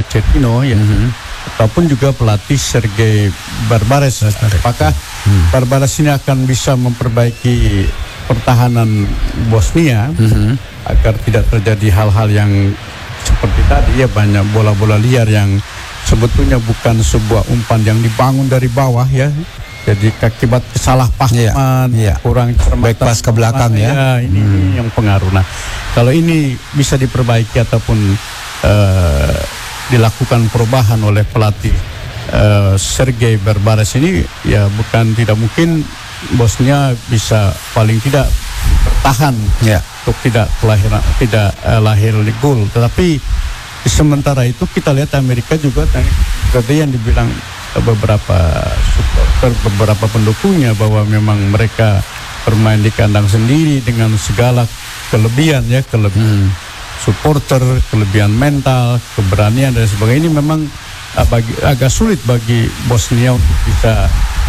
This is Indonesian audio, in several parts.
Pochettino ya, ataupun juga pelatih Sergei Barbares. Apakah Barbares ini akan bisa memperbaiki pertahanan Bosnia agar tidak terjadi hal-hal yang seperti tadi ya, banyak bola-bola liar yang sebetulnya bukan sebuah umpan yang dibangun dari bawah ya. Jadi akibat kesalahpahaman, kurang cermat pas ke belakang ya. Ini yang pengaruh. Nah, kalau ini bisa diperbaiki ataupun dilakukan perubahan oleh pelatih Sergei Barbares ini, ya bukan tidak mungkin Bosnia bisa paling tidak bertahan untuk tidak lahir di gol. Tetapi sementara itu kita lihat Amerika juga tadi yang dibilang beberapa supporter, beberapa pendukungnya, bahwa memang mereka bermain di kandang sendiri dengan segala kelebihan ya, kelebihan supporter, kelebihan mental, keberanian dan sebagainya. Ini memang agak sulit bagi Bosnia untuk bisa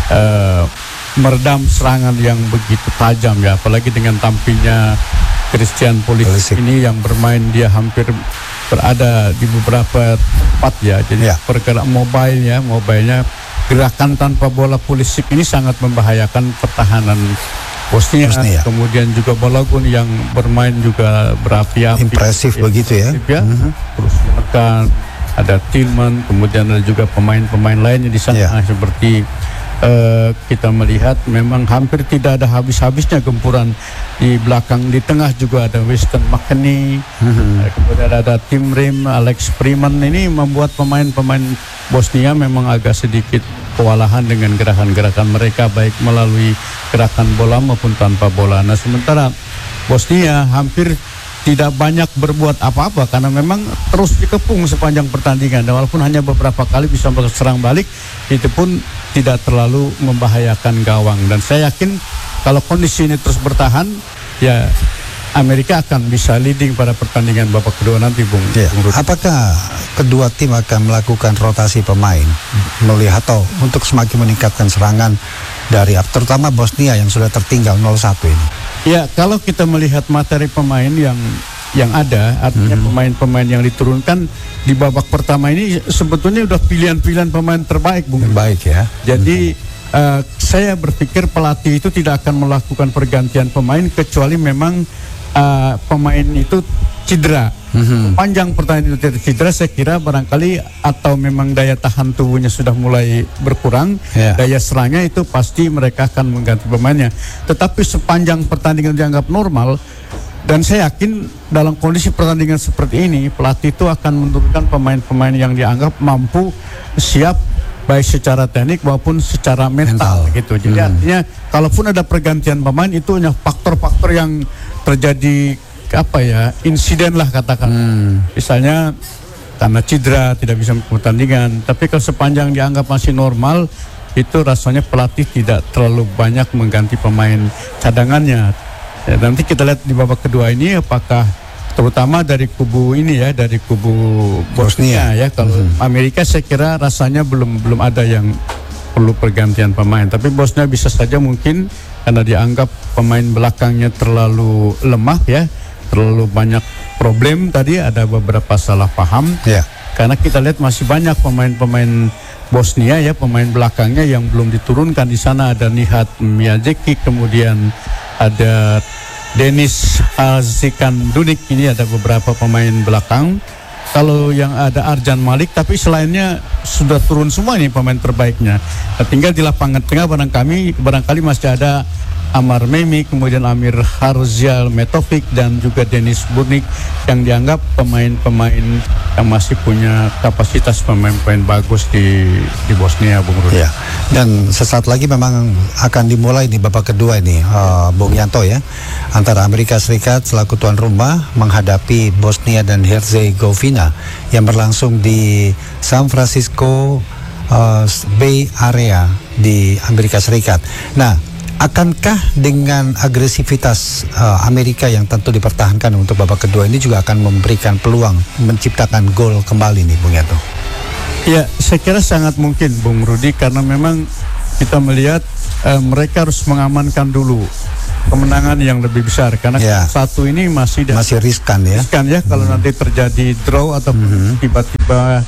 meredam serangan yang begitu tajam ya, apalagi dengan tampilnya Christian Pulisic ini yang bermain, dia hampir berada di beberapa tempat ya. Jadi pergerak mobilenya, gerakan tanpa bola Pulisic ini sangat membahayakan pertahanan Bosnia. Kemudian juga Balogun yang bermain juga berapi-api. Impresif begitu ya. Terus menekan, ada Tillman, kemudian ada juga pemain-pemain lainnya di sana seperti kita melihat memang hampir tidak ada habis-habisnya gempuran di belakang. Di tengah juga ada Winston McKennie, kemudian ada Tim Rim, Alex Freeman. Ini membuat pemain-pemain Bosnia memang agak sedikit kewalahan dengan gerakan-gerakan mereka, baik melalui gerakan bola maupun tanpa bola. Nah, sementara Bosnia hampir tidak banyak berbuat apa-apa karena memang terus dikepung sepanjang pertandingan, dan walaupun hanya beberapa kali bisa berserang balik, itu pun tidak terlalu membahayakan gawang. Dan saya yakin kalau kondisi ini terus bertahan, ya Amerika akan bisa leading pada pertandingan babak kedua nanti, Bung. Apakah kedua tim akan melakukan rotasi pemain melihat atau untuk semakin meningkatkan serangan dari terutama Bosnia yang sudah tertinggal 0-1 ini? Ya, kalau kita melihat materi pemain yang ada, artinya pemain-pemain yang diturunkan di babak pertama ini sebetulnya udah pilihan-pilihan pemain terbaik, Bung. Terbaik ya. Jadi saya berpikir pelatih itu tidak akan melakukan pergantian pemain kecuali memang pemain itu cedera. Panjang pertandingan itu cedera, saya kira barangkali, atau memang daya tahan tubuhnya sudah mulai berkurang, daya serangnya itu pasti mereka akan mengganti pemainnya. Tetapi sepanjang pertandingan dianggap normal, dan saya yakin dalam kondisi pertandingan seperti ini, pelatih itu akan menurunkan pemain-pemain yang dianggap mampu siap baik secara teknik maupun secara mental gitu. Jadi artinya kalaupun ada pergantian pemain, itu hanya faktor-faktor yang terjadi insiden lah katakan. Misalnya karena cedera tidak bisa pertandingan. Tapi kalau sepanjang dianggap masih normal, itu rasanya pelatih tidak terlalu banyak mengganti pemain cadangannya. Ya, nanti kita lihat di babak kedua ini apakah terutama dari kubu ini ya, dari kubu Bosnia ya. Kalau Amerika saya kira rasanya belum ada yang perlu pergantian pemain. Tapi Bosnia bisa saja mungkin karena dianggap pemain belakangnya terlalu lemah ya, terlalu banyak problem tadi, ada beberapa salah paham. Karena kita lihat masih banyak pemain-pemain Bosnia ya, pemain belakangnya yang belum diturunkan. Di sana ada Nihat Mijeki, kemudian ada Denis Zikandunik, ini ada beberapa pemain belakang. Kalau yang ada Arjan Malik, tapi selainnya sudah turun semua nih pemain terbaiknya. Nah, tinggal di lapangan tengah barangkali masih ada Amar Memi, kemudian Amir Harzial Metovic, dan juga Denis Burnik yang dianggap pemain-pemain yang masih punya kapasitas pemain-pemain bagus di Bosnia, Bung Rudi. Dan sesaat lagi memang akan dimulai nih babak kedua ini, Bung Yanto ya, antara Amerika Serikat selaku tuan rumah menghadapi Bosnia dan Herzegovina yang berlangsung di San Francisco Bay Area di Amerika Serikat. Nah, akankah dengan agresivitas Amerika yang tentu dipertahankan untuk babak kedua ini juga akan memberikan peluang menciptakan gol kembali nih, Bung Yanto? Ya, saya kira sangat mungkin, Bung Rudi, karena memang kita melihat mereka harus mengamankan dulu kemenangan yang lebih besar, karena satu ini masih riskan ya. Kalau nanti terjadi draw atau tiba-tiba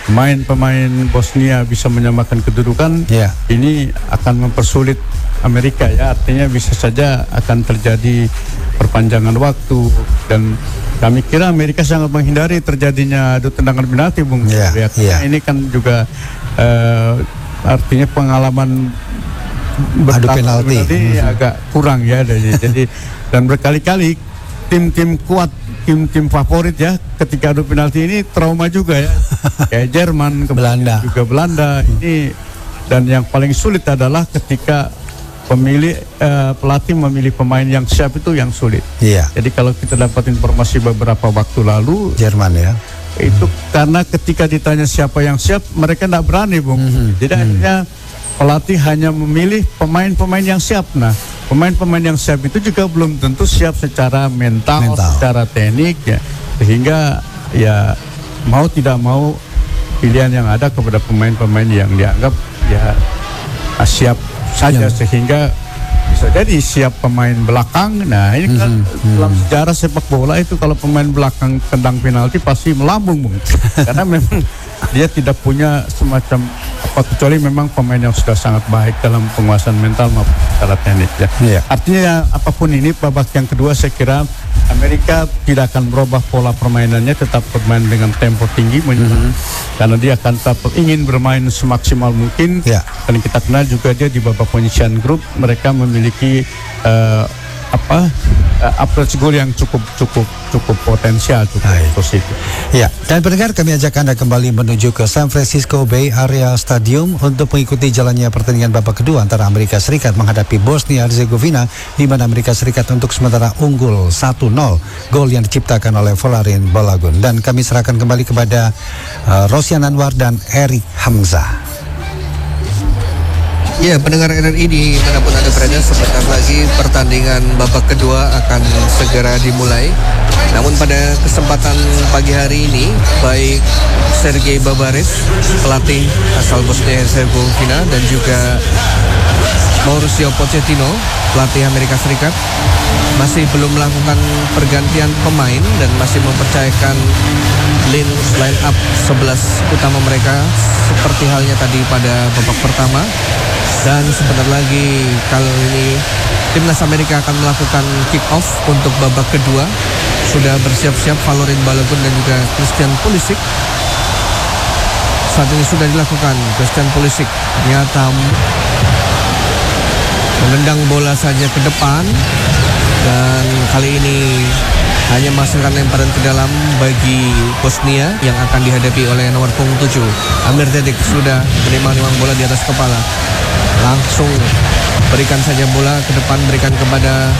pemain Bosnia bisa menyamakan kedudukan, Ya. ini akan mempersulit Amerika ya. Artinya bisa saja akan terjadi perpanjangan waktu, dan kami kira Amerika sangat menghindari terjadinya adu tendangan penalti, Bung. Ya, Ya, ya. Ini kan juga artinya pengalaman Adu penalti. agak kurang ya. Jadi dan berkali-kali tim-tim kuat, tim-tim favorit ya, ketika adu penalti ini trauma juga ya. Kayak Jerman, kemudian Belanda. juga Belanda ini. Dan yang paling sulit adalah ketika pelatih memilih pemain yang siap, itu yang sulit. Iya, Jadi kalau kita dapat informasi beberapa waktu lalu, Jerman ya. itu karena ketika ditanya siapa yang siap, mereka tidak berani, Bung. Jadi akhirnya pelatih hanya memilih pemain-pemain yang siap. Nah, pemain-pemain yang siap itu juga belum tentu siap secara mental. Secara teknik ya, sehingga ya mau tidak mau pilihan yang ada kepada pemain-pemain yang dianggap ya siap saja, sehingga bisa jadi siap pemain belakang. Nah, ini kan dalam sejarah sepak bola itu kalau pemain belakang tendang penalti pasti melambung, Bung. Karena memang dia tidak punya semacam apa, kecuali memang pemain yang sudah sangat baik dalam penguasaan mental maupun secara teknik ya. Iya. Artinya apapun ini, babak yang kedua saya kira Amerika tidak akan merubah pola permainannya, tetap bermain dengan tempo tinggi, karena dia akan tetap ingin bermain semaksimal mungkin. Ya. Dan kita kenal juga dia di babak penyisian grup mereka memiliki approach goal yang cukup potensial, cukup positif. Ya, dan pendengar, kami ajak Anda kembali menuju ke San Francisco Bay Area Stadium untuk mengikuti jalannya pertandingan babak kedua antara Amerika Serikat menghadapi Bosnia Herzegovina, di mana Amerika Serikat untuk sementara unggul 1-0, gol yang diciptakan oleh Volarin Balagun. Dan kami serahkan kembali kepada Rosian Anwar dan Erik Hamzah. Ya, pendengar RRI dimanapun Anda berada, sebentar lagi pertandingan babak kedua akan segera dimulai. Namun pada kesempatan pagi hari ini, baik Sergei Babarev, pelatih asal Bosnia Herzegovina, dan juga Mauricio Pochettino, pelatih Amerika Serikat, masih belum melakukan pergantian pemain dan masih mempercayakan line up 11 utama mereka seperti halnya tadi pada babak pertama. Dan sebentar lagi kali ini timnas Amerika akan melakukan kick off untuk babak kedua. Sudah bersiap-siap Volarin Balagun dan juga Christian Pulisic. Saat ini sudah dilakukan. Christian Pulisic ternyata menendang bola saja ke depan, dan kali ini hanya menghasilkan lemparan ke dalam bagi Bosnia yang akan dihadapi oleh nomor punggung 7 Amir Dedik. Sudah menimang-nimang bola di atas kepala, langsung berikan saja bola ke depan, berikan kepada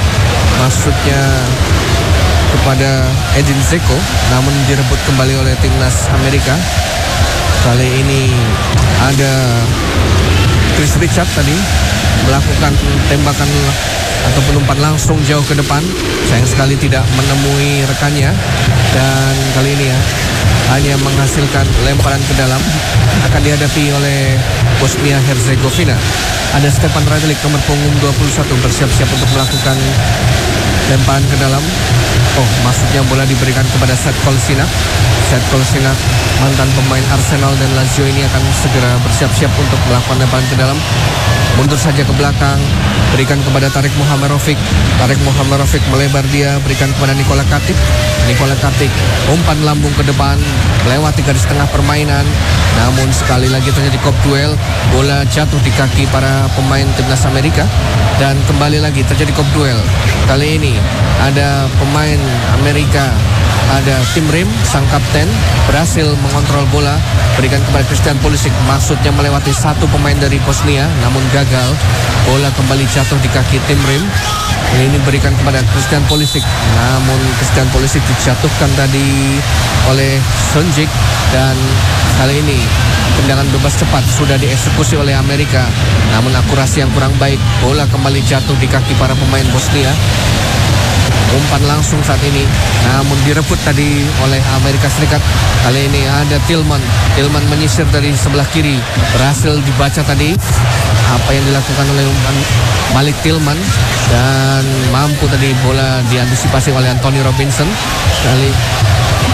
kepada Edin Dzeko, namun direbut kembali oleh timnas Amerika. Kali ini ada Chris Richard tadi melakukan tembakan ataupun umpan langsung jauh ke depan, sayang sekali tidak menemui rekannya, dan kali ini ya hanya menghasilkan lemparan ke dalam. Akan dihadapi oleh Bosnia Herzegovina. Ada Stefan Radilic nomor punggung 21 bersiap-siap untuk melakukan lemparan ke dalam. Maksudnya bola diberikan kepada Sead Kolasinac. Sead Kolasinac, mantan pemain Arsenal dan Lazio, ini akan segera bersiap-siap untuk melakukan lemparan ke dalam. Mundur saja ke belakang, berikan kepada Tarik Muhammadovic. Tarik Muhammadovic melebar dia, berikan kepada Nikola Katic. Nikola Katic umpan lambung ke depan, melewati garis tengah permainan. Namun sekali lagi terjadi kop duel, bola jatuh di kaki para pemain timnas Amerika, dan kembali lagi terjadi kop duel. Kali ini ada pemain Amerika, ada Tim Rim, sang kapten, berhasil mengontrol bola, berikan kepada Christian Pulisic, maksudnya melewati satu pemain dari Bosnia, namun gagal. Bola kembali jatuh di kaki Tim Rim. Ini berikan kepada Christian Pulisic, namun Christian Pulisic dijatuhkan tadi oleh Sonjic, dan kali ini tendangan bebas cepat sudah dieksekusi oleh Amerika, namun akurasi yang kurang baik. Bola kembali jatuh di kaki para pemain Bosnia. Umpan langsung saat ini, namun direbut tadi oleh Amerika Serikat. Kali ini ada Tillman menyisir dari sebelah kiri, berhasil dibaca tadi apa yang dilakukan oleh Malik Tillman, dan mampu tadi bola diantisipasi oleh Anthony Robinson.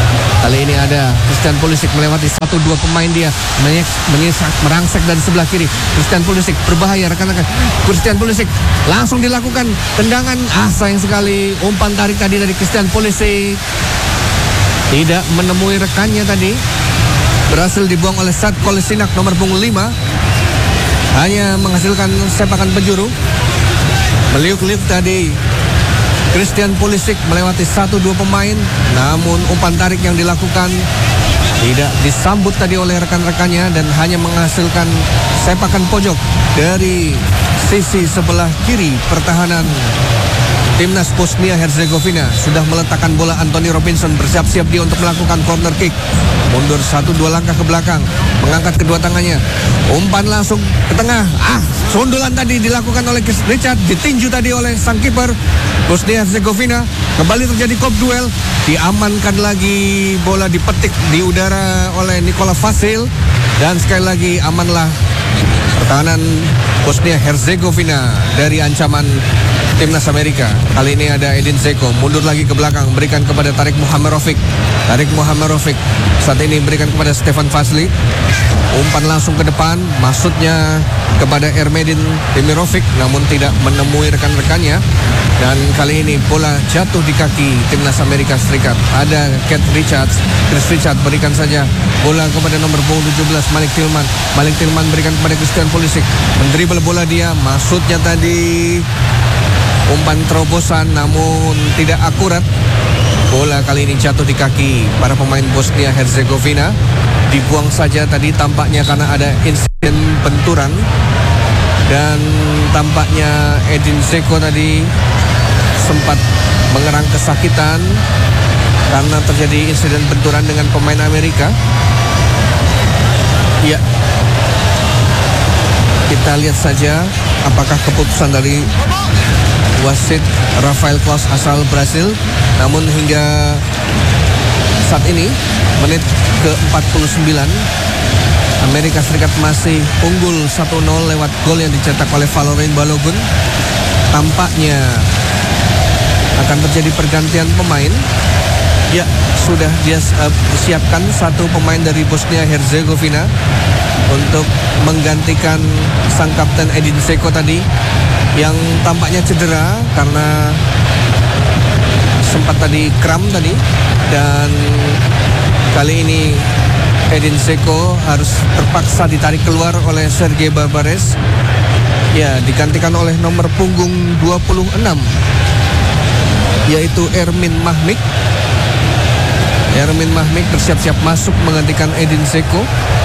Kali ini ada Christian Pulisic melewati 1-2 pemain dia, merangsek dari sebelah kiri. Christian Pulisic berbahaya rekan-rekan. Christian Pulisic langsung dilakukan tendangan. Sayang sekali umpan tarik tadi dari Christian Pulisic tidak menemui rekannya tadi. Berhasil dibuang oleh Sad Kolesinak nomor punggung 5. Hanya menghasilkan sepakan penjuru. Meliuk-liuk tadi Christian Pulisic melewati 1-2 pemain, namun umpan tarik yang dilakukan tidak disambut tadi oleh rekan-rekannya dan hanya menghasilkan sepakan pojok dari sisi sebelah kiri pertahanan Timnas Bosnia Herzegovina. Sudah meletakkan bola Anthony Robinson, bersiap-siap dia untuk melakukan corner kick. Mundur 1-2 langkah ke belakang, mengangkat kedua tangannya, umpan langsung ke tengah. Sundulan tadi dilakukan oleh Richard, ditinju tadi oleh sang kiper Bosnia Herzegovina. Kembali terjadi kop duel, diamankan lagi, bola dipetik di udara oleh Nikola Vasil. Dan sekali lagi amanlah pertahanan Bosnia Herzegovina dari ancaman Timnas Amerika. Kali ini ada Edin Dzeko, mundur lagi ke belakang, berikan kepada Tarik Muhamerovic. Tarik Muhamerovic saat ini berikan kepada Stefan Vasli. Umpan langsung ke depan, maksudnya kepada Ermedin Demirovic, namun tidak menemui rekan-rekannya. Dan kali ini bola jatuh di kaki Timnas Amerika Serikat. Ada Chris Richards berikan saja bola kepada nomor punggung 17 Malik Tillman. Malik Tillman berikan kepada Christian Pulisic, mendribel bola dia, maksudnya tadi umpan terobosan namun tidak akurat. Bola kali ini jatuh di kaki para pemain Bosnia Herzegovina. Dibuang saja tadi tampaknya karena ada insiden benturan. Dan tampaknya Edin Dzeko tadi sempat mengerang kesakitan karena terjadi insiden benturan dengan pemain Amerika. Ya, kita lihat saja apakah keputusan dari wasit Rafael Claus asal Brasil. Namun hingga saat ini menit ke-49 Amerika Serikat masih unggul 1-0 lewat gol yang dicetak oleh Valorin Balogun. Tampaknya akan terjadi pergantian pemain. Ya, sudah dia siapkan satu pemain dari Bosnia Herzegovina untuk menggantikan sang kapten Edin Dzeko tadi yang tampaknya cedera karena sempat tadi kram tadi. Dan kali ini Edin Dzeko harus terpaksa ditarik keluar oleh Sergei Barbares. Ya, digantikan oleh nomor punggung 26 yaitu Ermin Mahmik. Ermin Mahmik bersiap-siap masuk menggantikan Edin Dzeko.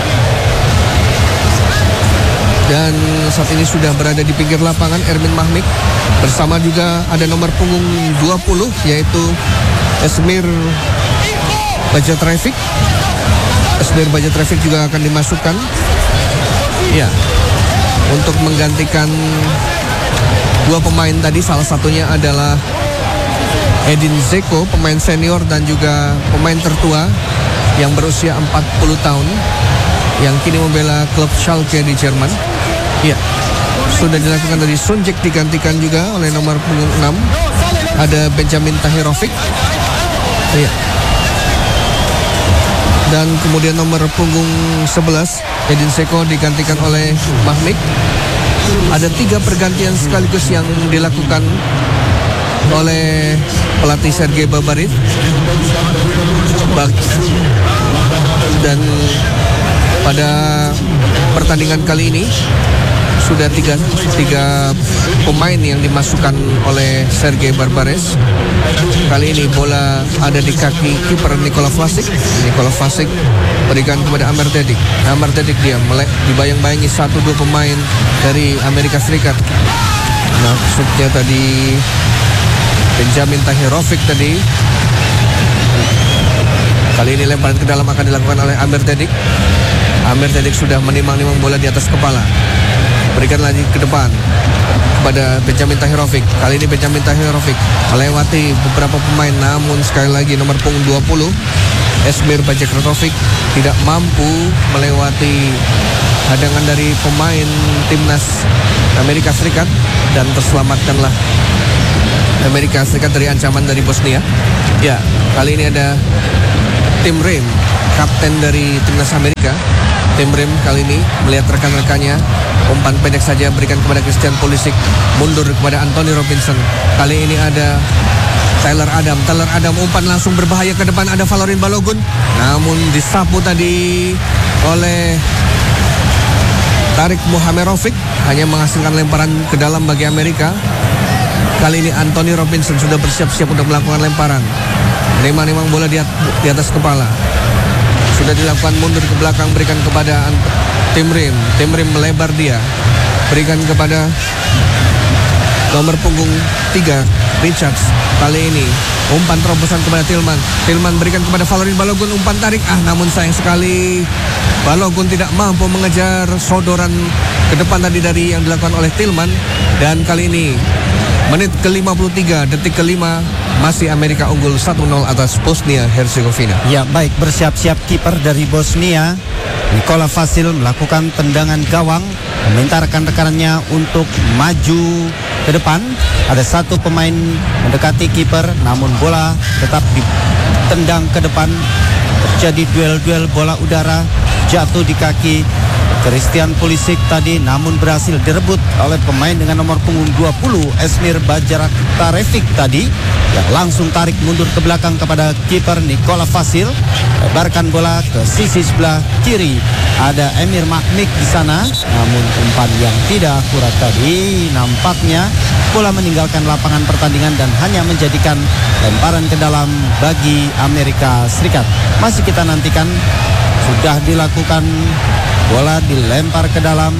Dan saat ini sudah berada di pinggir lapangan Ermin Mahmik. Bersama juga ada nomor punggung 20 yaitu Esmir Bajatrevic. Esmir Bajatrevic juga akan dimasukkan. Ya, untuk menggantikan dua pemain tadi, salah satunya adalah Edin Dzeko, pemain senior dan juga pemain tertua yang berusia 40 tahun yang kini membela klub Schalke di Jerman. Ya, sudah dilakukan dari Sunjek, digantikan juga oleh nomor punggung 6 ada Benjamin Tahirovic. Ya. Dan kemudian nomor punggung 11 Edin Dzeko digantikan oleh Mahmik. Ada 3 pergantian sekaligus yang dilakukan oleh pelatih Sergei Barbares. Dan pada pertandingan kali ini sudah tiga pemain yang dimasukkan oleh Sergei Barbares. Kali ini bola ada di kaki kiper Nikola Vlasic. Nikola Vlasic berikan kepada Amer Dedik. Amer Dedik dia dibayang-bayangi 1-2 pemain dari Amerika Serikat. Maksudnya tadi Benjamin Tahirovic tadi. Kali ini lemparan ke dalam akan dilakukan oleh Amer Dedik. Amer Dedik sudah menimang-nimang bola di atas kepala. Berikan lagi ke depan kepada Benjamin Tahirovic. Kali ini Benjamin Tahirovic melewati beberapa pemain, namun sekali lagi nomor punggung 20 Esmir Bajatrevic tidak mampu melewati hadangan dari pemain timnas Amerika Serikat dan terselamatkanlah Amerika Serikat dari ancaman dari Bosnia. Ya, kali ini ada Tim Rim, kapten dari timnas Amerika. Tim Rim kali ini melihat rekan-rekannya, umpan pendek saja berikan kepada Christian Pulisic, mundur kepada Anthony Robinson. Kali ini ada Tyler Adam umpan langsung berbahaya ke depan, ada Valorin Balogun, namun disapu tadi oleh Tarik Mohamerovic, hanya menghasilkan lemparan ke dalam bagi Amerika. Kali ini Anthony Robinson sudah bersiap-siap untuk melakukan lemparan. Memang bola di atas kepala. Sudah dilakukan mundur ke belakang, berikan kepada Tim Rim. Tim Rim melebar dia, berikan kepada nomor punggung 3 Richards. Kali ini umpan terobosan kepada Tillman berikan kepada Valorin Balogun, umpan tarik, namun sayang sekali Balogun tidak mampu mengejar sodoran ke depan tadi dari yang dilakukan oleh Tillman. Dan kali ini menit ke-53, detik ke-5, masih Amerika unggul 1-0 atas Bosnia Herzegovina. Ya, baik, bersiap-siap kiper dari Bosnia Nikola Vasil melakukan tendangan gawang, meminta rekan-rekannya untuk maju ke depan. Ada satu pemain mendekati kiper, namun bola tetap ditendang ke depan. Terjadi duel-duel bola udara, jatuh di kaki Christian Pulisic tadi, namun berhasil direbut oleh pemain dengan nomor punggung 20 Esmir Bajaraktarevic tadi, yang langsung tarik mundur ke belakang kepada kiper Nikola Vasil. Lebarkan bola ke sisi sebelah kiri, ada Emir Mahmik di sana, namun umpan yang tidak akurat tadi, nampaknya bola meninggalkan lapangan pertandingan dan hanya menjadikan lemparan ke dalam bagi Amerika Serikat. Masih kita nantikan, sudah dilakukan, bola dilempar ke dalam.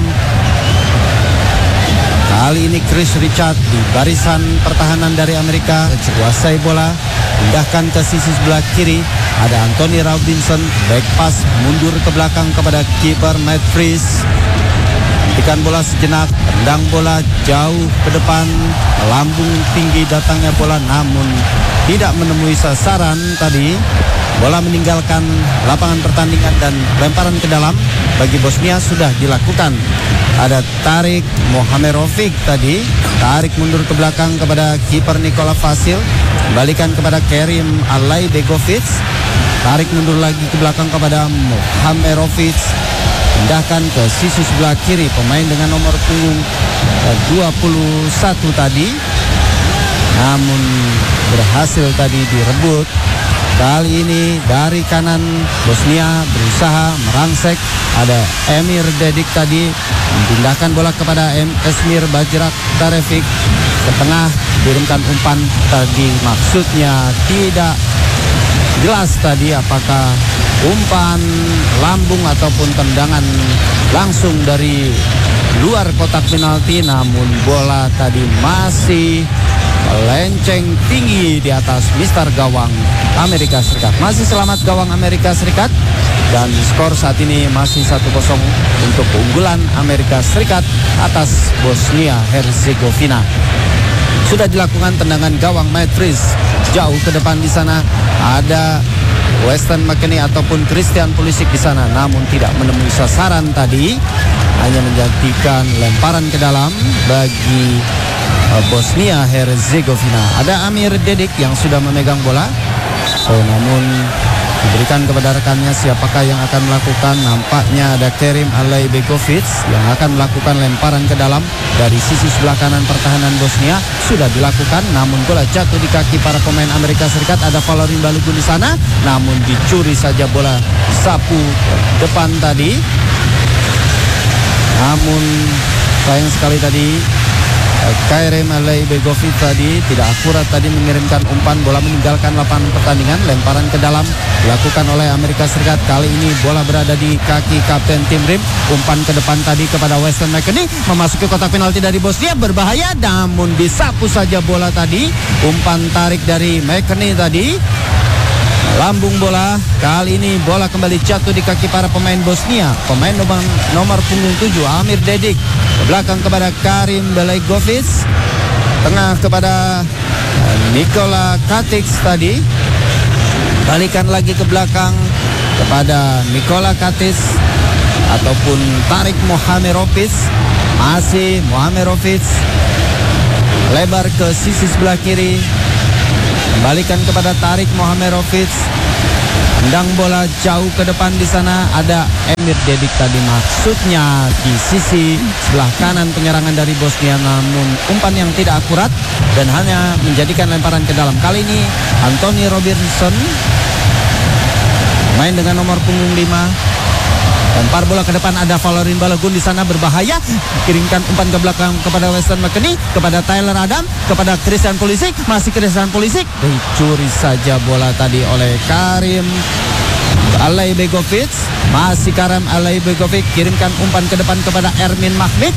Kali ini Chris Richard di barisan pertahanan dari Amerika kuasai bola, pindahkan ke sisi sebelah kiri. Ada Anthony Robinson, back pass mundur ke belakang kepada kiper Matt Freese. Hentikan bola sejenak, tendang bola jauh ke depan, melambung tinggi datangnya bola, namun tidak menemui sasaran tadi. Bola meninggalkan lapangan pertandingan dan lemparan ke dalam bagi Bosnia sudah dilakukan. Ada Tarik Mohamerovic tadi, tarik mundur ke belakang kepada kiper Nikola Vasil, kembalikan kepada Kerim Alaibegovic, tarik mundur lagi ke belakang kepada Mohamerovic, pindahkan ke sisi sebelah kiri, pemain dengan nomor punggung 21 tadi, namun berhasil tadi direbut. Kali ini dari kanan Bosnia berusaha merangsek, ada Emir Dedik tadi, memindahkan bola kepada Esmir Bajaraktarevic ke tengah, kirimkan umpan tadi, maksudnya tidak jelas tadi apakah umpan lambung ataupun tendangan langsung dari luar kotak penalti, namun bola tadi masih melenceng tinggi di atas mister gawang Amerika Serikat. Masih selamat gawang Amerika Serikat, dan skor saat ini masih 1-0 untuk keunggulan Amerika Serikat atas Bosnia Herzegovina. Sudah dilakukan tendangan gawang Matt Freese jauh ke depan di sana. Ada Weston McKennie ataupun Christian Pulisic di sana, namun tidak menemui sasaran tadi, hanya menjadikan lemparan ke dalam bagi Bosnia Herzegovina. Ada Amir Dedik yang sudah memegang bola, namun diberikan kepada rekannya. Siapakah yang akan melakukan? Nampaknya ada Kerim Alaibegovic yang akan melakukan lemparan ke dalam dari sisi sebelah kanan pertahanan Bosnia. Sudah dilakukan, namun bola jatuh di kaki para pemain Amerika Serikat. Ada Valorin Balogun di sana, namun dicuri saja bola, sapu depan tadi. Namun sayang sekali tadi Kerim Alaibegovic tadi tidak akurat tadi mengirimkan umpan, bola meninggalkan lapangan pertandingan. Lemparan ke dalam dilakukan oleh Amerika Serikat. Kali ini bola berada di kaki kapten tim Rim. Umpan ke depan tadi kepada Weston McKennie, memasuki kotak penalti dari Bosnia, berbahaya, namun disapu saja bola tadi. Umpan tarik dari McKennie tadi, lambung bola. Kali ini bola kembali jatuh di kaki para pemain Bosnia. Pemain nomor punggung 7 Amir Dedik ke belakang kepada Kerim Belegovic, tengah kepada Nikola Katic tadi, balikan lagi ke belakang kepada Nikola Katic ataupun Tarik Mohamerovic. Masih Mohamerovic lebar ke sisi sebelah kiri, Kembalikan kepada Tarik Mohamerovic. Tendang bola jauh ke depan di sana, ada Emir Dedik tadi, maksudnya di sisi sebelah kanan penyerangan dari Bosnia, namun umpan yang tidak akurat dan hanya menjadikan lemparan ke dalam. Kali ini Anthony Robinson main dengan nomor punggung 5. Lempar bola ke depan, ada Falorin Balogun di sana, berbahaya. Kirimkan umpan ke belakang kepada Weston McKennie, kepada Tyler Adam, kepada Christian Pulisic, masih Christian Pulisic. Dicuri saja bola tadi oleh Karim Alaibegovic. Masih Karim Alaibegovic, kirimkan umpan ke depan kepada Ermin Mahmid.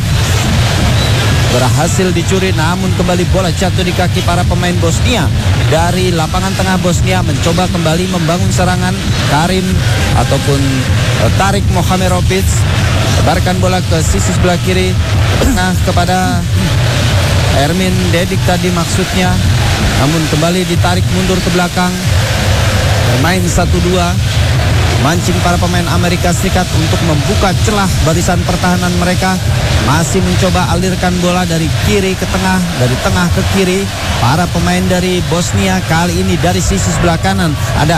Berhasil dicuri, namun kembali bola jatuh di kaki para pemain Bosnia. Dari lapangan tengah Bosnia mencoba kembali membangun serangan. Karim ataupun Tarik Mohamerovic lebarkan bola ke sisi sebelah kiri, tengah kepada Ermin Dedik tadi maksudnya, namun kembali ditarik mundur ke belakang. Bermain 1-2. Mancing para pemain Amerika Serikat untuk membuka celah barisan pertahanan mereka. Masih mencoba alirkan bola dari kiri ke tengah, dari tengah ke kiri. Para pemain dari Bosnia kali ini dari sisi sebelah kanan ada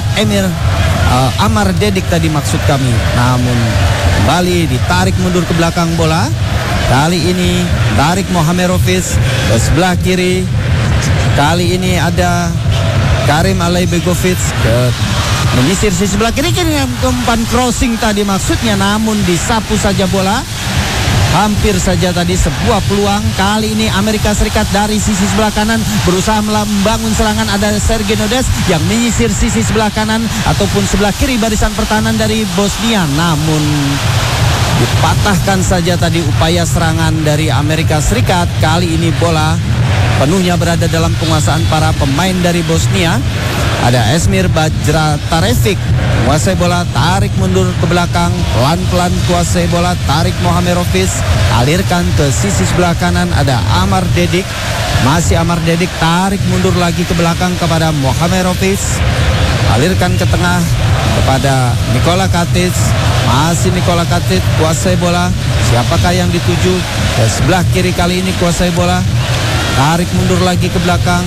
Amar Dedik tadi maksud kami. Namun kembali ditarik mundur ke belakang bola. Kali ini Tarik Mohamerovic ke sebelah kiri. Kali ini ada Karim Alaibegovic menyisir sisi sebelah kiri, umpan crossing tadi maksudnya, namun disapu saja bola. Hampir saja tadi sebuah peluang. Kali ini Amerika Serikat dari sisi sebelah kanan berusaha membangun serangan. Ada Sergej Nodes yang menyisir sisi sebelah kanan ataupun sebelah kiri barisan pertahanan dari Bosnia, namun dipatahkan saja tadi upaya serangan dari Amerika Serikat. Kali ini bola penuhnya berada dalam penguasaan para pemain dari Bosnia. Ada Esmir Bajratarevic kuasai bola, tarik mundur ke belakang, pelan-pelan kuasai bola. Tarik Mohamerovic alirkan ke sisi sebelah kanan, ada Amar Dedik. Masih Amar Dedik, tarik mundur lagi ke belakang kepada Mohamerovic, alirkan ke tengah kepada Nikola Katic. Masih Nikola Katic kuasai bola. Siapakah yang dituju? Ke sebelah kiri kali ini kuasai bola, tarik mundur lagi ke belakang.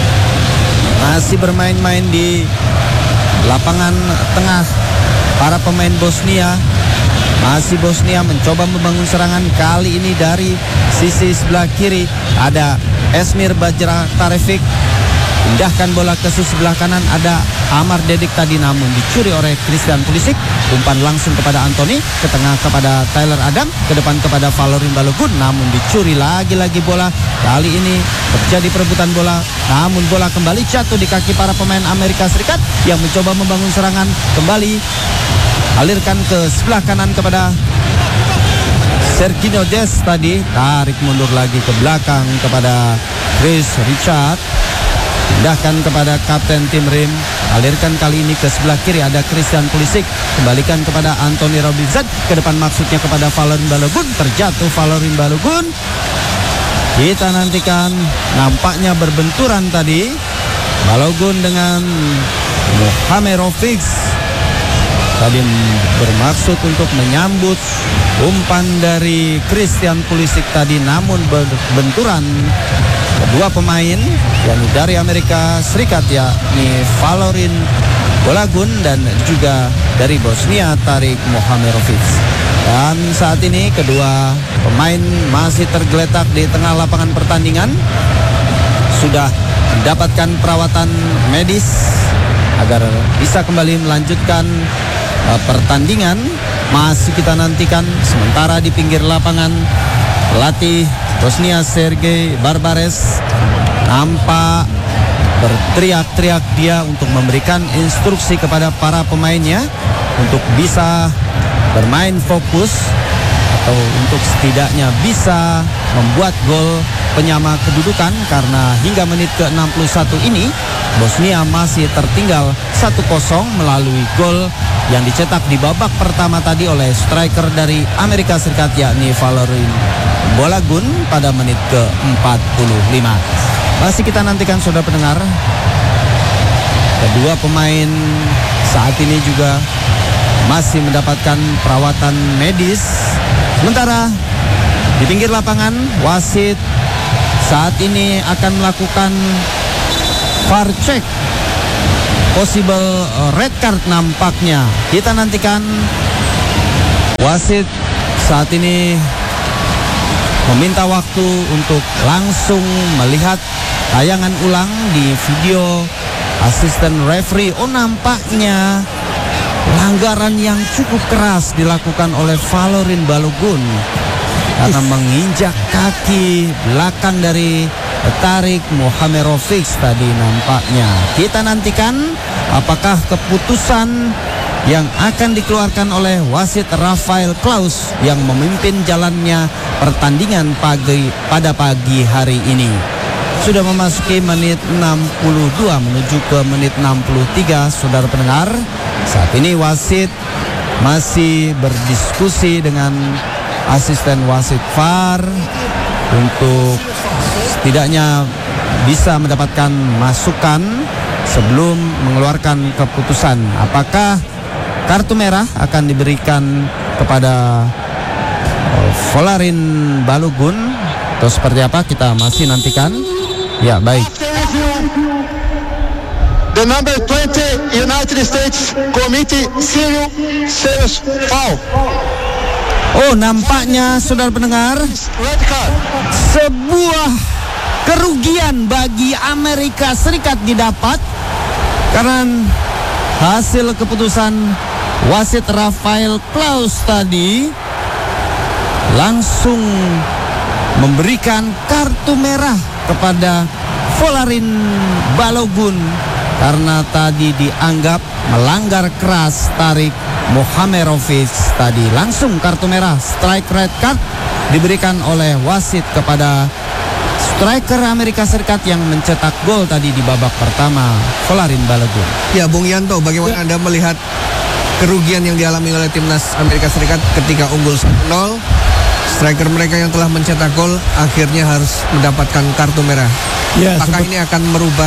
Masih bermain-main di lapangan tengah para pemain Bosnia. Masih Bosnia mencoba membangun serangan, kali ini dari sisi sebelah kiri ada Esmir Bajratarevic. Pindahkan bola ke sisi sebelah kanan, ada Amar Dedik tadi, namun dicuri oleh Christian Pulisic. Umpan langsung kepada Anthony, ke tengah kepada Tyler Adam, ke depan kepada Falorin Balogun, namun dicuri lagi-lagi bola. Kali ini terjadi perebutan bola, namun bola kembali jatuh di kaki para pemain Amerika Serikat yang mencoba membangun serangan. Kembali alirkan ke sebelah kanan kepada Sergej Nodes tadi, tarik mundur lagi ke belakang kepada Chris Richard. Pindahkan kepada Kapten Tim Rim, alirkan kali ini ke sebelah kiri ada Christian Pulisic, kembalikan kepada Anthony Robinson, ke depan maksudnya kepada Falorin Balogun. Terjatuh Falorin Balogun. Kita nantikan, nampaknya berbenturan tadi Balogun dengan Mohamerovic. Tadi bermaksud untuk menyambut umpan dari Christian Pulisic tadi, namun berbenturan kedua pemain yang dari Amerika Serikat, yakni Falorin Balogun dan juga dari Bosnia Tarik Mohamerovic. Dan saat ini kedua pemain masih tergeletak di tengah lapangan pertandingan, sudah mendapatkan perawatan medis agar bisa kembali melanjutkan pertandingan. Masih kita nantikan. Sementara di pinggir lapangan pelatih Bosnia Sergej Barbares nampak berteriak-teriak dia untuk memberikan instruksi kepada para pemainnya untuk bisa bermain fokus atau untuk setidaknya bisa membuat gol penyama kedudukan, karena hingga menit ke-61 ini Bosnia masih tertinggal 1-0 melalui gol yang dicetak di babak pertama tadi oleh striker dari Amerika Serikat, yakni Falorin Balogun pada menit ke-45. Masih kita nantikan, saudara pendengar. Kedua pemain saat ini juga masih mendapatkan perawatan medis. Sementara di pinggir lapangan, wasit saat ini akan melakukan VAR check, possible red card nampaknya. Kita nantikan. Wasit saat ini meminta waktu untuk langsung melihat tayangan ulang di video asisten referee. Oh, nampaknya pelanggaran yang cukup keras dilakukan oleh Valorin Balogun karena menginjak kaki belakang dari Tarik Mohamerovic tadi nampaknya. Kita nantikan apakah keputusan yang akan dikeluarkan oleh wasit Rafael Klaus yang memimpin jalannya pertandingan pada pagi hari ini. Sudah memasuki menit 62 menuju ke menit 63, saudara pendengar. Saat ini wasit masih berdiskusi dengan asisten wasit VAR untuk setidaknya bisa mendapatkan masukan sebelum mengeluarkan keputusan. Apakah kartu merah akan diberikan kepada Valorin Balogun atau seperti apa, kita masih nantikan. Ya, baik. The number 20 United States Committee serious foul. Oh, nampaknya saudara pendengar Red card. sebuah kerugian bagi Amerika Serikat didapat karena hasil keputusan wasit Rafael Klaus tadi langsung memberikan kartu merah kepada Valorin Balogun karena tadi dianggap melanggar keras Tarik Mohamerovic tadi. Langsung kartu merah, strike red card diberikan oleh wasit kepada striker Amerika Serikat yang mencetak gol tadi di babak pertama, Valorin Balogun. Ya, Bung Yanto, bagaimana Anda melihat kerugian yang dialami oleh timnas Amerika Serikat ketika unggul 1-0? Striker mereka yang telah mencetak gol akhirnya harus mendapatkan kartu merah. Ya, Apakah ini akan merubah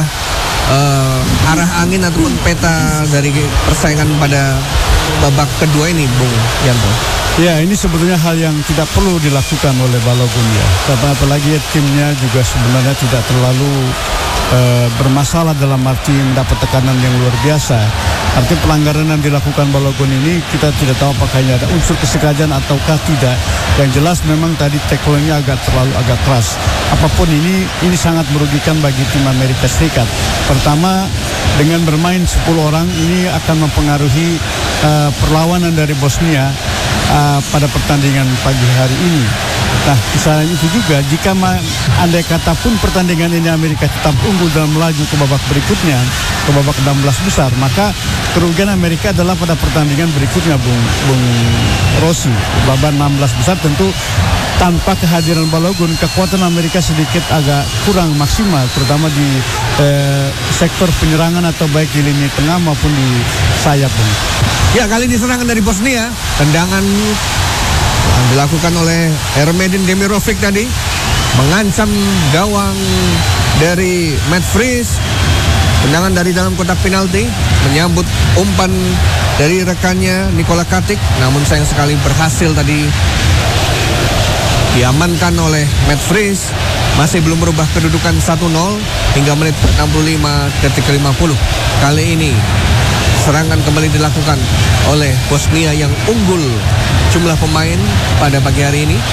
arah angin ataupun peta dari persaingan pada babak kedua ini, Bung Yanto? Ya, ini sebetulnya hal yang tidak perlu dilakukan oleh Balogun ya. Karena apalagi timnya juga sebenarnya tidak terlalu bermasalah dalam arti mendapat tekanan yang luar biasa. Artinya pelanggaran yang dilakukan Balogun ini kita tidak tahu apakah ini ada unsur kesengajaan ataukah tidak. Yang jelas memang tadi tackle-nya agak keras. Apapun ini sangat merugikan bagi tim Amerika Serikat. Pertama, dengan bermain 10 orang ini akan mempengaruhi perlawanan dari Bosnia pada pertandingan pagi hari ini. Nah, misalnya itu juga jika andai kata pun pertandingan ini Amerika tetap unggul dan melaju ke babak berikutnya, ke babak 16 besar, maka kerugian Amerika adalah pada pertandingan berikutnya, Bung Rossi. Babak 16 besar tentu tanpa kehadiran Balogun, kekuatan Amerika sedikit agak kurang maksimal, terutama di sektor penyerangan atau baik di lini tengah maupun di sayap, Bung. Ya, kali ini serangan dari Bosnia, tendangan yang dilakukan oleh Ermedin Demirovic tadi mengancam gawang dari Matt Fries. Tendangan dari dalam kotak penalti menyambut umpan dari rekannya Nikola Katic, namun sayang sekali berhasil tadi diamankan oleh Matt Fries. Masih belum berubah kedudukan 1-0 hingga menit 65:50. Kali ini serangan kembali dilakukan oleh Bosnia yang unggul jumlah pemain pada pagi hari ini.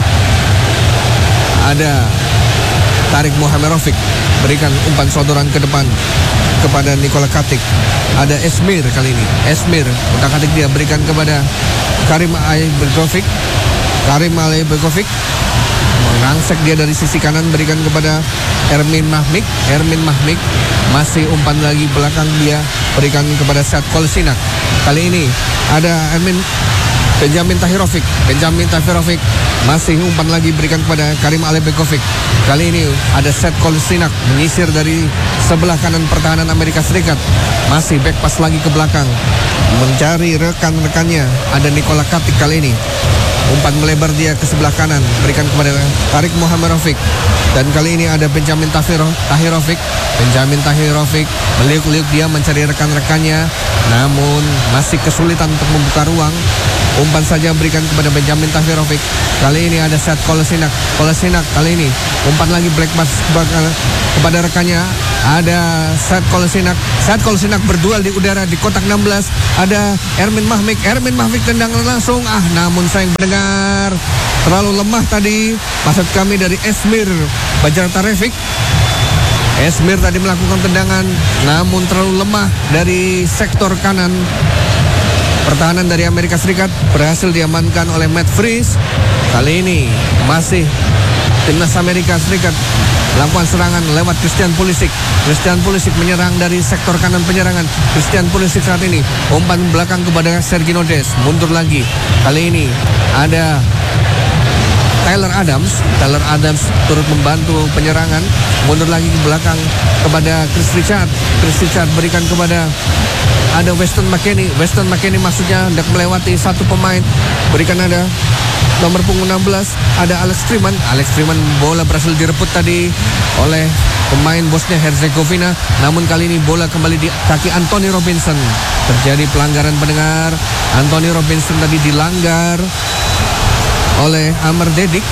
Ada Tarik Mohamerovic berikan umpan sodoran ke depan kepada Nikola Katic. Ada Esmir kali ini. Esmir, utak-atik dia berikan kepada Karim Alibegovic. Karim Alibegovic mengangsek dia dari sisi kanan, berikan kepada Ermin Mahmik. Ermin Mahmik masih umpan lagi belakang, dia berikan kepada Sead Kolesinak. Kali ini ada Benjamin Tahirovic. Benjamin Tahirovic masih umpan lagi berikan kepada Karim Alibegovic. Kali ini ada Sead Kolesinak menyisir dari sebelah kanan pertahanan Amerika Serikat. Masih back pass lagi ke belakang mencari rekan-rekannya. Ada Nikola Katic kali ini. Umpan melebar dia ke sebelah kanan, berikan kepada Tarik Mohamerovic. Dan kali ini ada Benjamin Tahirovic. Benjamin Tahirovic meliuk-liuk dia mencari rekan-rekannya, namun masih kesulitan untuk membuka ruang. Umpan saja berikan kepada Benjamin Tahirovic. Kali ini ada Sead Kolesinak. Kolesinak kali ini umpan lagi black pass kepada rekannya. Ada Sead Kolesinak. Sead Kolesinak berduel di udara di kotak 16. Ada Ermin Mahmik. Ermin Mahmik tendangan langsung. Namun sayang pendengar, terlalu lemah tadi. Maksud kami dari Esmir Bajartarevic. Esmir tadi melakukan tendangan, namun terlalu lemah dari sektor kanan. Pertahanan dari Amerika Serikat berhasil diamankan oleh Matt Freese. Kali ini masih timnas Amerika Serikat melakukan serangan lewat Christian Pulisic. Christian Pulisic menyerang dari sektor kanan penyerangan. Christian Pulisic saat ini umpan belakang kepada Sergino Dest. Mundur lagi. Kali ini ada Tyler Adams. Tyler Adams turut membantu penyerangan. Mundur lagi ke belakang kepada Chris Richard. Chris Richard berikan kepada ada Weston McKennie. Weston McKennie maksudnya hendak melewati satu pemain. Berikan ada nomor punggung 16, ada Alex Freeman. Alex Freeman, bola berhasil direbut tadi oleh pemain Bosnia Herzegovina. Namun kali ini bola kembali di kaki Anthony Robinson. Terjadi pelanggaran pendengar. Anthony Robinson tadi dilanggar oleh Amar Dedik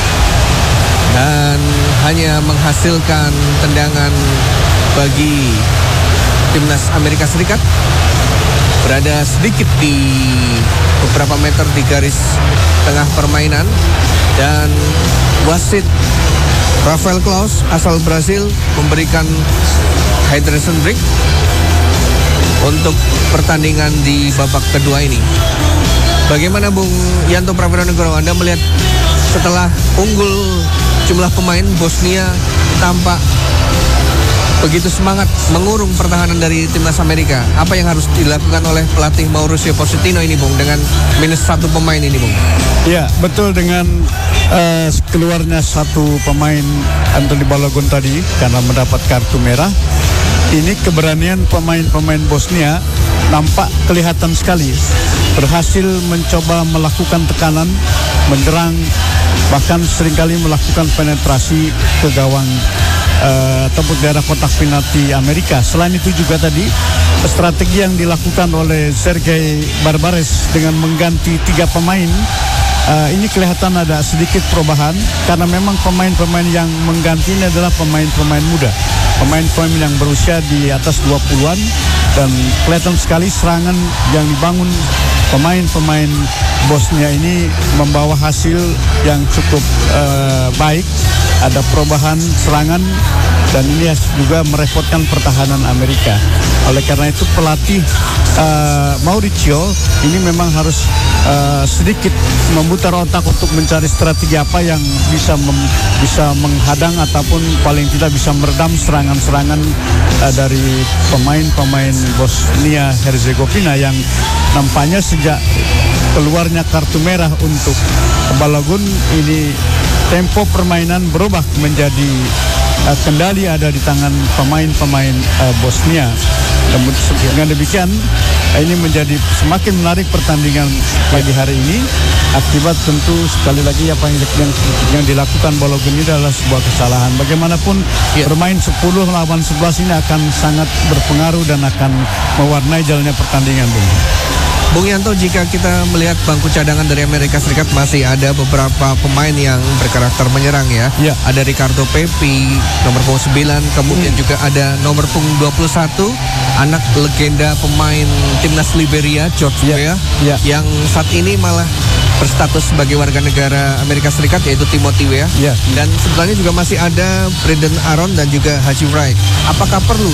dan hanya menghasilkan tendangan bagi timnas Amerika Serikat. Berada sedikit di beberapa meter di garis tengah permainan. Dan wasit Rafael Claus asal Brasil memberikan hydration break untuk pertandingan di babak kedua ini. Bagaimana Bung Yanto Prawirunegoro, Anda melihat setelah unggul jumlah pemain, Bosnia tampak begitu semangat mengurung pertahanan dari timnas Amerika. Apa yang harus dilakukan oleh pelatih Mauricio Pochettino ini, Bung, dengan minus satu pemain ini, Bung? Ya, betul, dengan keluarnya satu pemain Anthony Balogun tadi karena mendapat kartu merah. Ini keberanian pemain-pemain Bosnia nampak kelihatan sekali. Berhasil mencoba melakukan tekanan, menyerang, bahkan seringkali melakukan penetrasi ke gawang ataupun daerah kotak penalti Amerika. Selain itu juga tadi strategi yang dilakukan oleh Sergei Barbares dengan mengganti 3 pemain, ini kelihatan ada sedikit perubahan karena memang pemain-pemain yang mengganti ini adalah pemain-pemain muda, pemain-pemain yang berusia di atas 20-an, dan kelihatan sekali serangan yang dibangun pemain-pemain Bosnia ini membawa hasil yang cukup baik. Ada perubahan serangan dan ini juga merepotkan pertahanan Amerika. Oleh karena itu pelatih Mauricio ini memang harus sedikit memutar otak untuk mencari strategi apa yang bisa menghadang ataupun paling tidak bisa meredam serangan-serangan dari pemain-pemain Bosnia Herzegovina yang nampaknya sejak keluarnya kartu merah untuk Balogun ini tempo permainan berubah menjadi kendali ada di tangan pemain-pemain Bosnia. Dengan demikian ini menjadi semakin menarik pertandingan pagi hari ini. Akibat tentu sekali lagi apa yang dilakukan Balogun ini adalah sebuah kesalahan. Bagaimanapun bermain 10 lawan 11 ini akan sangat berpengaruh dan akan mewarnai jalannya pertandingan, Bung. Bung Yanto, jika kita melihat bangku cadangan dari Amerika Serikat masih ada beberapa pemain yang berkarakter menyerang ya. Ada Ricardo Pepi, nomor punggung 9, kemudian juga ada nomor punggung 21, anak legenda pemain timnas Liberia, George Weah, yang saat ini malah berstatus sebagai warga negara Amerika Serikat, yaitu Timothy Weah. Dan sebelahnya juga masih ada Brendan Aaron dan juga Haji Wright. Apakah perlu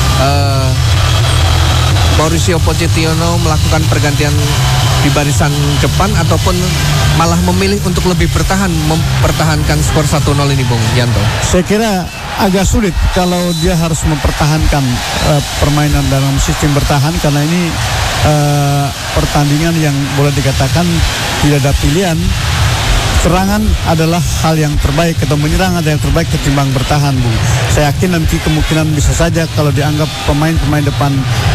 Mauricio Pochettino melakukan pergantian di barisan depan ataupun malah memilih untuk lebih mempertahankan skor 1-0 ini, Bung Yanto? Saya kira agak sulit kalau dia harus mempertahankan permainan dalam sistem bertahan, karena ini pertandingan yang boleh dikatakan tidak ada pilihan. serangan adalah hal yang terbaik atau menyerang adalah yang terbaik ketimbang bertahan, Bung. Saya yakin nanti kemungkinan bisa saja kalau dianggap pemain-pemain depan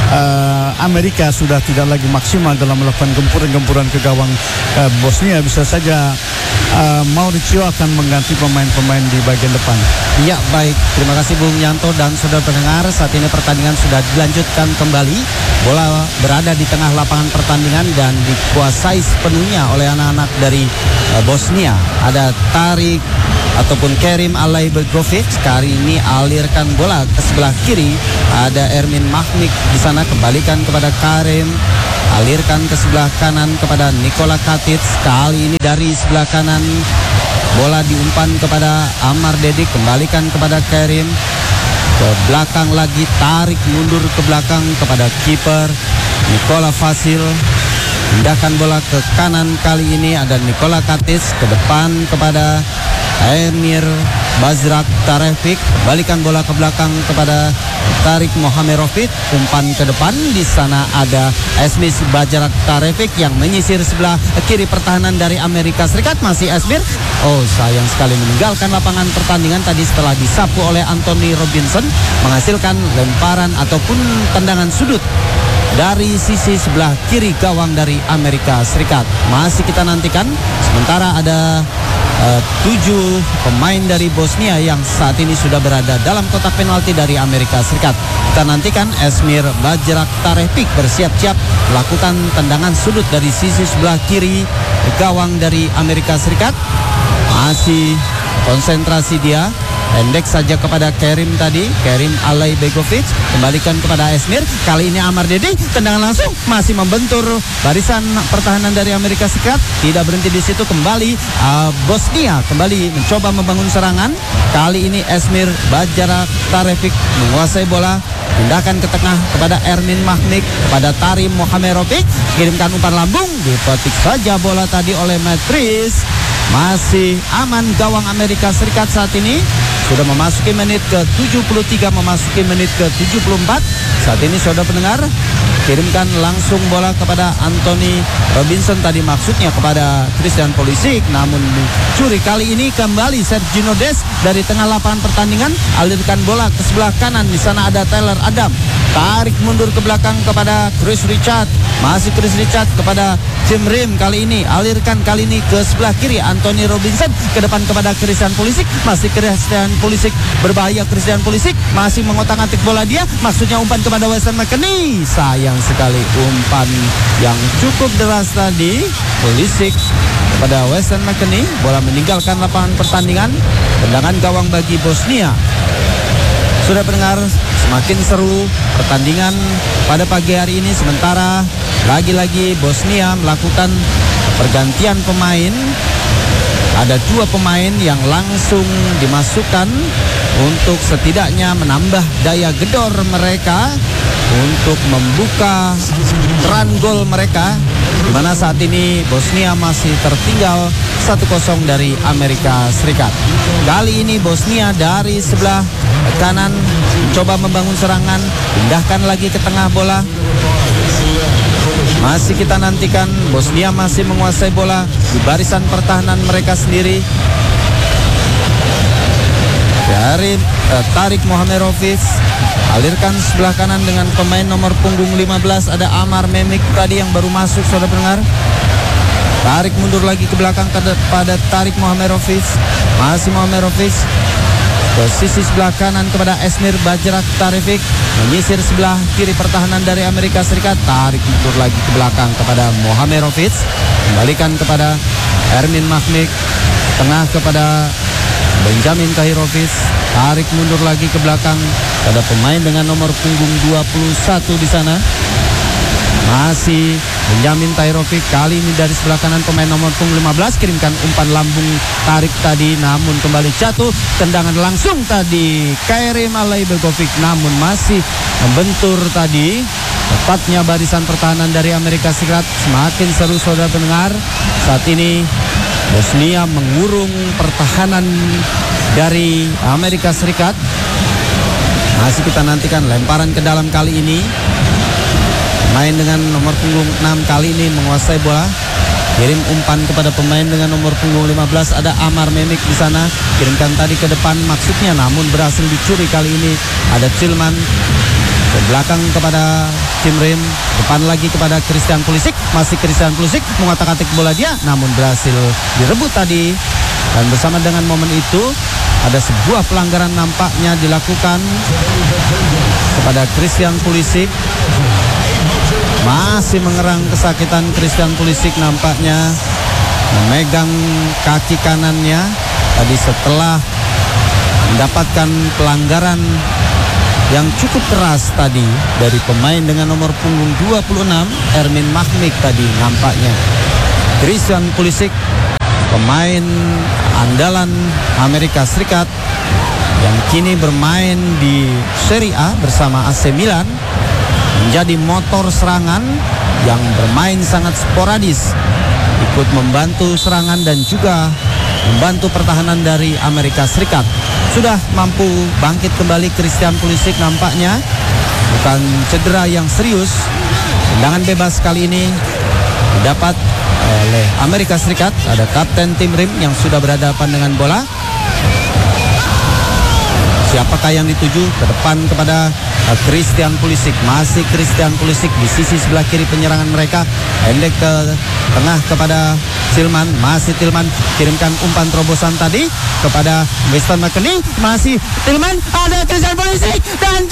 Amerika sudah tidak lagi maksimal dalam melakukan gempuran-gempuran ke gawang Bosnia, bisa saja Mauricio akan mengganti pemain-pemain di bagian depan. Ya, baik. Terima kasih Bung Yanto dan saudara pendengar. Saat ini pertandingan sudah dilanjutkan kembali. Bola berada di tengah lapangan pertandingan dan dikuasai sepenuhnya oleh anak-anak dari Bosnia. Ada Tarik ataupun Kerim Alaibegovic. Kali ini alirkan bola ke sebelah kiri. Ada Ermin Mahmik di sana, kembalikan kepada Karim. Alirkan ke sebelah kanan kepada Nikola Katic. Kali ini dari sebelah kanan bola diumpan kepada Amar Dedik, kembalikan kepada Kerim. Ke belakang lagi, tarik mundur ke belakang kepada kiper Nikola Vasil. Pindahkan bola ke kanan, kali ini ada Nikola Katic, ke depan kepada Emir Bazrak Tarevic. Kembalikan bola ke belakang kepada Tarik Mohamerovic. Umpan ke depan, di sana ada Esmir Bazrak Tarevic yang menyisir sebelah kiri pertahanan dari Amerika Serikat. Masih Esmir. Oh, sayang sekali meninggalkan lapangan pertandingan tadi setelah disapu oleh Anthony Robinson, menghasilkan lemparan ataupun tendangan sudut dari sisi sebelah kiri gawang dari Amerika Serikat. Masih kita nantikan, sementara ada 7 pemain dari Bosnia yang saat ini sudah berada dalam kotak penalti dari Amerika Serikat. Kita nantikan Esmir Bazrak Tarevic bersiap-siap melakukan tendangan sudut dari sisi sebelah kiri gawang dari Amerika Serikat. Masih konsentrasi dia. Pendek saja kepada Kerim tadi, Kerim Alaibegovic, kembalikan kepada Esmir. Kali ini Amar Dedik, tendangan langsung, masih membentur barisan pertahanan dari Amerika Serikat. Tidak berhenti di situ, kembali Bosnia kembali mencoba membangun serangan. Kali ini Esmir Bazrak Tarevic menguasai bola, pindahkan ke tengah kepada Ermin Mahmik, kepada Tarim Mohamerovic, kirimkan umpan lambung, dipetik saja bola tadi oleh Matris. Masih aman gawang Amerika Serikat saat ini. Sudah memasuki menit ke-73, memasuki menit ke-74. Saat ini saudara pendengar, kirimkan langsung bola kepada Anthony Robinson, tadi maksudnya kepada Christian Pulisic, namun curi. Kali ini kembali Sergio Des dari tengah lapangan pertandingan, alirkan bola ke sebelah kanan. Di sana ada Tyler Adam, tarik mundur ke belakang kepada Chris Richard. Masih Chris Richard kepada Jim Rim. Kali ini alirkan, kali ini ke sebelah kiri Anthony Robinson, ke depan kepada Christian Pulisic. Masih Christian Pulisic, berbahaya Christian Pulisic, masih mengotak-atik bola dia, maksudnya umpan kepada Weston McKennie. Sayang sekali umpan yang cukup deras tadi Pulisic kepada Weston McKennie. Bola meninggalkan lapangan pertandingan. Tendangan gawang bagi Bosnia. Sudah pendengar, semakin seru pertandingan pada pagi hari ini. Sementara lagi-lagi Bosnia melakukan pergantian pemain. Ada 2 pemain yang langsung dimasukkan untuk setidaknya menambah daya gedor mereka untuk membuka keran gol mereka, di mana saat ini Bosnia masih tertinggal 1-0 dari Amerika Serikat. Kali ini Bosnia dari sebelah kanan mencoba membangun serangan, pindahkan lagi ke tengah bola. Masih kita nantikan, Bosnia masih menguasai bola di barisan pertahanan mereka sendiri. Dari Tarik Mohamerovic, alirkan sebelah kanan dengan pemain nomor punggung 15, ada Amar Memik tadi yang baru masuk, saudara pendengar. Tarik mundur lagi ke belakang pada Tarik Mohamerovic. Masih Mohamerovic ke sisi sebelah kanan kepada Esmir Bazrak Tarevic, menyisir sebelah kiri pertahanan dari Amerika Serikat. Tarik mundur lagi ke belakang kepada Mohamerovic, kembalikan kepada Ermin Mahmik, tengah kepada Benjamin Tahirovic. Tarik mundur lagi ke belakang pada pemain dengan nomor punggung 21 di sana. Masih Benjamin Tahirovic, kali ini dari sebelah kanan pemain nomor punggung 15, kirimkan umpan lambung tarik tadi, namun kembali jatuh. Tendangan langsung tadi Kerim Alaibegovic, namun masih membentur tadi tepatnya barisan pertahanan dari Amerika Serikat. Semakin seru saudara pendengar. Saat ini Bosnia mengurung pertahanan dari Amerika Serikat. Masih kita nantikan lemparan ke dalam kali ini. Main dengan nomor punggung 6 kali ini menguasai bola. Kirim umpan kepada pemain dengan nomor punggung 15, ada Amar Memik di sana. Kirimkan tadi ke depan maksudnya, namun berhasil dicuri kali ini. Ada Tillman ke belakang kepada Cimrim, depan lagi kepada Christian Pulisic. Masih Christian Pulisic mengotak-atik bola dia, namun berhasil direbut tadi. Dan bersama dengan momen itu ada sebuah pelanggaran nampaknya dilakukan kepada Christian Pulisic. Masih mengerang kesakitan Christian Pulisic, nampaknya memegang kaki kanannya tadi setelah mendapatkan pelanggaran yang cukup keras tadi dari pemain dengan nomor punggung 26 Ermin Mahmik tadi. Nampaknya Christian Pulisic, pemain andalan Amerika Serikat yang kini bermain di Serie A bersama AC Milan, menjadi motor serangan yang bermain sangat sporadis, ikut membantu serangan dan juga membantu pertahanan dari Amerika Serikat. Sudah mampu bangkit kembali Christian Pulisic nampaknya, bukan cedera yang serius. Tendangan bebas kali ini didapat oleh Amerika Serikat. Ada kapten tim Rim yang sudah berhadapan dengan bola. Siapakah yang dituju? Ke depan kepada Christian Pulisic. Masih Christian Pulisic di sisi sebelah kiri penyerangan mereka. Pendek ke tengah kepada Tillman. Masih Tillman kirimkan umpan terobosan tadi kepada Weston McKennie. Masih Tillman, ada Christian Pulisic dan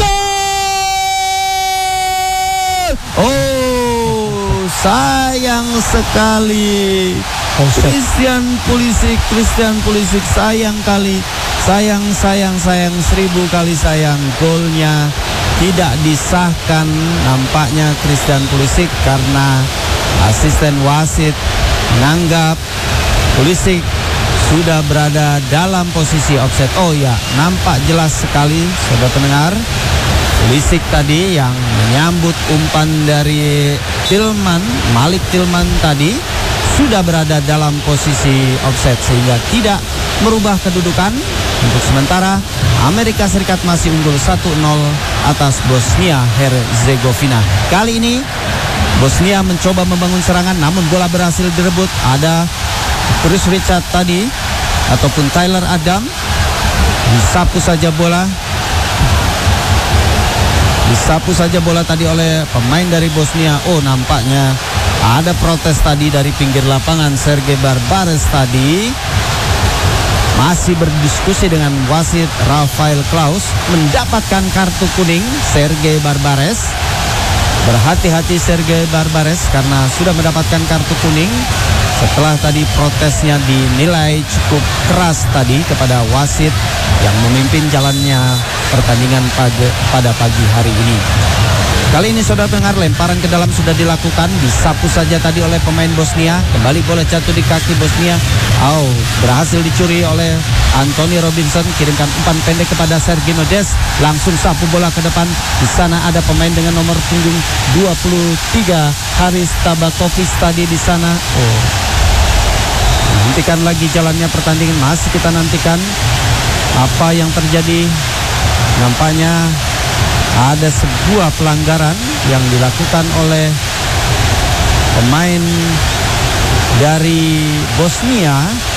gol! Oh, sayang sekali. Christian Pulisic sayang kali. Sayang 1000 kali sayang, golnya tidak disahkan nampaknya Christian Pulisic karena asisten wasit menganggap Pulisic sudah berada dalam posisi offside. Oh ya, nampak jelas sekali saudara pendengar, Pulisic tadi yang menyambut umpan dari Malik Tillman tadi sudah berada dalam posisi offside sehingga tidak merubah kedudukan. Untuk sementara Amerika Serikat masih unggul 1-0 atas Bosnia Herzegovina. Kali ini Bosnia mencoba membangun serangan, namun bola berhasil direbut. Ada Chris Richard tadi ataupun Tyler Adam, disapu saja bola tadi oleh pemain dari Bosnia. Oh, nampaknya ada protes tadi dari pinggir lapangan. Sergei Barbares tadi masih berdiskusi dengan wasit Rafael Klaus, mendapatkan kartu kuning. Sergei Barbares, berhati-hati Sergei Barbares karena sudah mendapatkan kartu kuning setelah tadi protesnya dinilai cukup keras tadi kepada wasit yang memimpin jalannya pertandingan pada pagi hari ini. Kali ini saudara pendengar, lemparan ke dalam sudah dilakukan, disapu saja tadi oleh pemain Bosnia. Kembali bola jatuh di kaki Bosnia. Berhasil dicuri oleh Anthony Robinson. Kirimkan umpan pendek kepada Sergino Dest. Langsung sapu bola ke depan. Di sana ada pemain dengan nomor punggung 23 Haris Tabakovic tadi di sana. Nantikan lagi jalannya pertandingan. Masih kita nantikan apa yang terjadi. Nampaknya ada sebuah pelanggaran yang dilakukan oleh pemain dari Bosnia,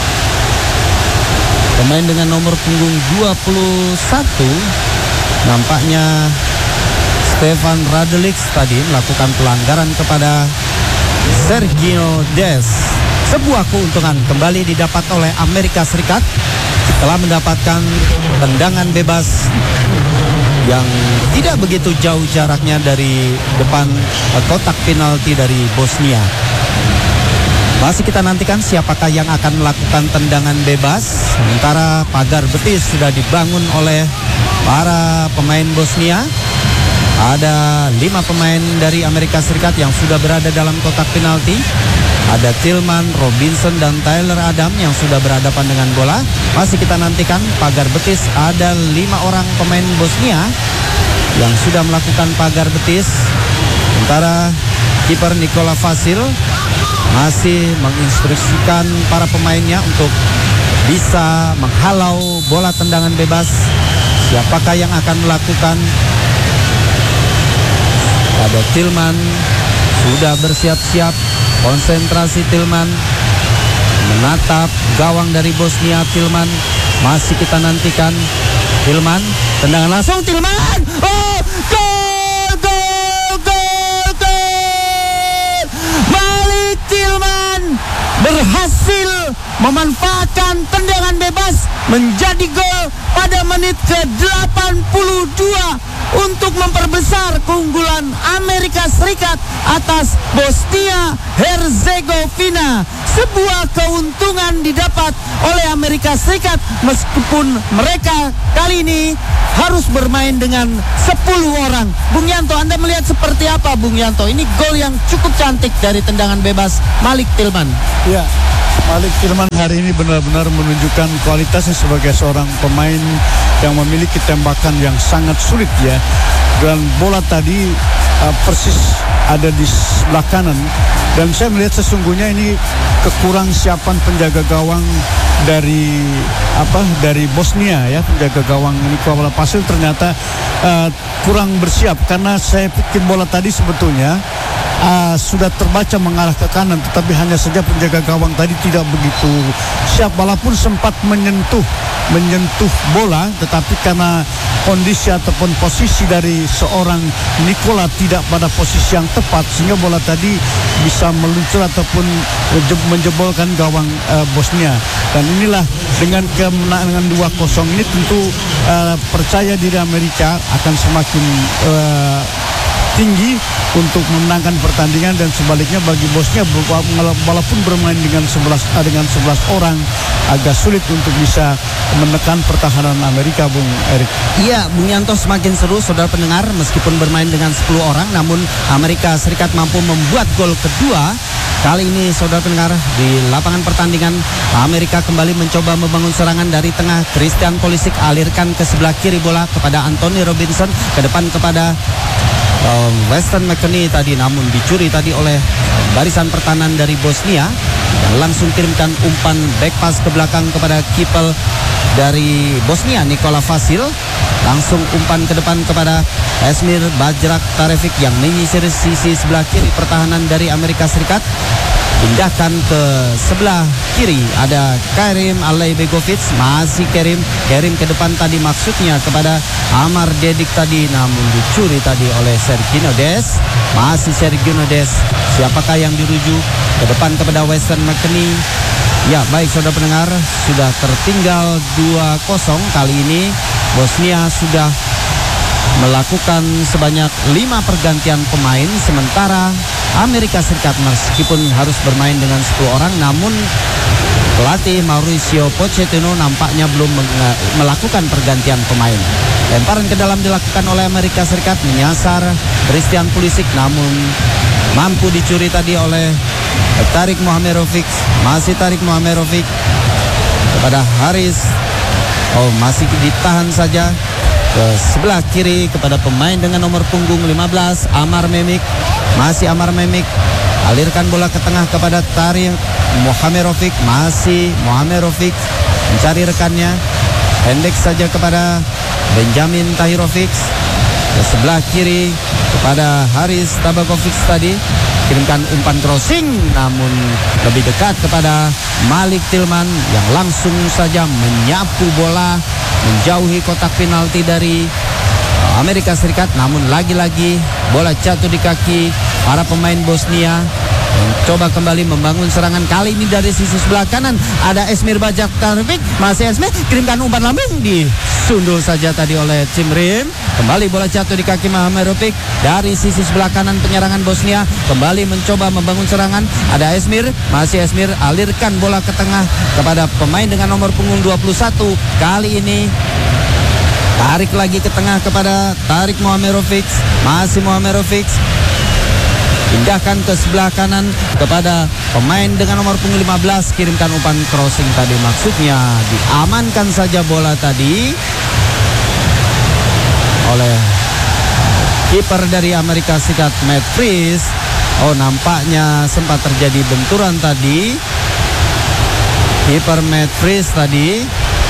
pemain dengan nomor punggung 21. Nampaknya Stefan Radelic tadi melakukan pelanggaran kepada Sergino Dest. Sebuah keuntungan kembali didapat oleh Amerika Serikat setelah mendapatkan tendangan bebas yang tidak begitu jauh jaraknya dari depan kotak penalti dari Bosnia. Masih kita nantikan siapakah yang akan melakukan tendangan bebas. Sementara pagar betis sudah dibangun oleh para pemain Bosnia. Ada 5 pemain dari Amerika Serikat yang sudah berada dalam kotak penalti. Ada Tillman, Robinson, dan Tyler Adam yang sudah berhadapan dengan bola. Masih kita nantikan pagar betis. Ada 5 orang pemain Bosnia yang sudah melakukan pagar betis. Sementara kiper Nikola Vasil masih menginstruksikan para pemainnya untuk bisa menghalau bola tendangan bebas. Siapakah yang akan melakukan? Ada Tillman sudah bersiap-siap Konsentrasi Tillman, menatap gawang dari Bosnia. Tillman masih kita nantikan. Tillman, tendangan langsung. Tillman, oh, gol, gol, gol, gol. Malik Tillman berhasil memanfaatkan tendangan bebas menjadi gol pada menit ke-82 untuk memperbesar keunggulan Amerika Serikat atas Bosnia Herzegovina. Sebuah keuntungan didapat oleh Amerika Serikat meskipun mereka kali ini harus bermain dengan 10 orang. Bung Yanto, Anda melihat seperti apa, Bung Yanto? Ini gol yang cukup cantik dari tendangan bebas Malik Tillman. Ya, Malik Tillman hari ini benar-benar menunjukkan kualitasnya sebagai seorang pemain yang memiliki tembakan yang sangat sulit ya. Dan bola tadi persis ada di sebelah kanan, dan saya melihat sesungguhnya ini kekurang siapan penjaga gawang dari Bosnia ya. Penjaga gawang Nikola Pasil ternyata kurang bersiap, karena saya pikir bola tadi sebetulnya sudah terbaca mengarah ke kanan, tetapi hanya saja penjaga gawang tadi tidak begitu siap, walaupun sempat menyentuh bola, tetapi karena kondisi ataupun posisi dari seorang Nikola tidak pada posisi yang tepat, sehingga bola tadi bisa meluncur ataupun menjebolkan gawang Bosnia. Dan inilah dengan kemenangan 2-0 ini tentu percaya diri Amerika akan semakin tinggi untuk memenangkan pertandingan, dan sebaliknya bagi Bosnia walaupun bermain dengan 11 orang agak sulit untuk bisa menekan pertahanan Amerika, Bung Erik. Iya, Bung Yanto, semakin seru saudara pendengar. Meskipun bermain dengan 10 orang, namun Amerika Serikat mampu membuat gol kedua. Kali ini saudara pendengar, di lapangan pertandingan Amerika kembali mencoba membangun serangan dari tengah. Christian Pulisic alirkan ke sebelah kiri bola kepada Anthony Robinson, ke depan kepada Weston McKennie tadi, namun dicuri tadi oleh barisan pertahanan dari Bosnia, dan langsung kirimkan umpan back pass ke belakang kepada kiper dari Bosnia Nikola Vasil. Langsung umpan ke depan kepada Esmir Bajrak Tarevic yang menyisir sisi sebelah kiri pertahanan dari Amerika Serikat. Pindahkan ke sebelah kiri, ada Kerim Alaibegovic, masih Kerim ke depan tadi, maksudnya kepada Amar Dedik tadi, namun dicuri tadi oleh Sergio Des. Masih Sergio Des, siapakah yang diruju ke depan kepada Weston McKennie. Ya, baik saudara pendengar, sudah tertinggal 2-0. Kali ini Bosnia sudah melakukan sebanyak 5 pergantian pemain, sementara Amerika Serikat meskipun harus bermain dengan 10 orang, namun pelatih Mauricio Pochettino nampaknya belum melakukan pergantian pemain. Lemparan ke dalam dilakukan oleh Amerika Serikat, menyasar Christian Pulisic, namun mampu dicuri tadi oleh Tarik Mohamerovic. Masih Tarik Mohamerovic kepada Haris. Oh, masih ditahan saja ke sebelah kiri kepada pemain dengan nomor punggung 15, Amar Memik. Masih Amar Memik, alirkan bola ke tengah kepada Tarik Mohamerovic. Masih Mohamerovic mencari rekannya, pendek saja kepada Benjamin Tahirovic. Ke sebelah kiri kepada Haris Tabakovic tadi, kirimkan umpan crossing, namun lebih dekat kepada Malik Tillman yang langsung saja menyapu bola menjauhi kotak penalti dari Amerika Serikat. Namun lagi-lagi bola jatuh di kaki para pemain Bosnia. Coba kembali membangun serangan, kali ini dari sisi sebelah kanan ada Esmir Bajrak Tarevic. Masih Esmir, kirimkan umpan lambung, disundul saja tadi oleh Cimrim. Kembali bola jatuh di kaki Mohamerovic dari sisi sebelah kanan penyerangan Bosnia. Kembali mencoba membangun serangan, ada Esmir. Masih Esmir, alirkan bola ke tengah kepada pemain dengan nomor punggung 21. Kali ini tarik lagi ke tengah kepada Tarik Mohamerovic. Masih Mohamerovic, pindahkan ke sebelah kanan kepada pemain dengan nomor punggung 15, kirimkan umpan crossing tadi, maksudnya diamankan saja bola tadi oleh kiper dari Amerika Serikat, Matt Freese. Oh, nampaknya sempat terjadi benturan tadi. Kiper Matt Freese tadi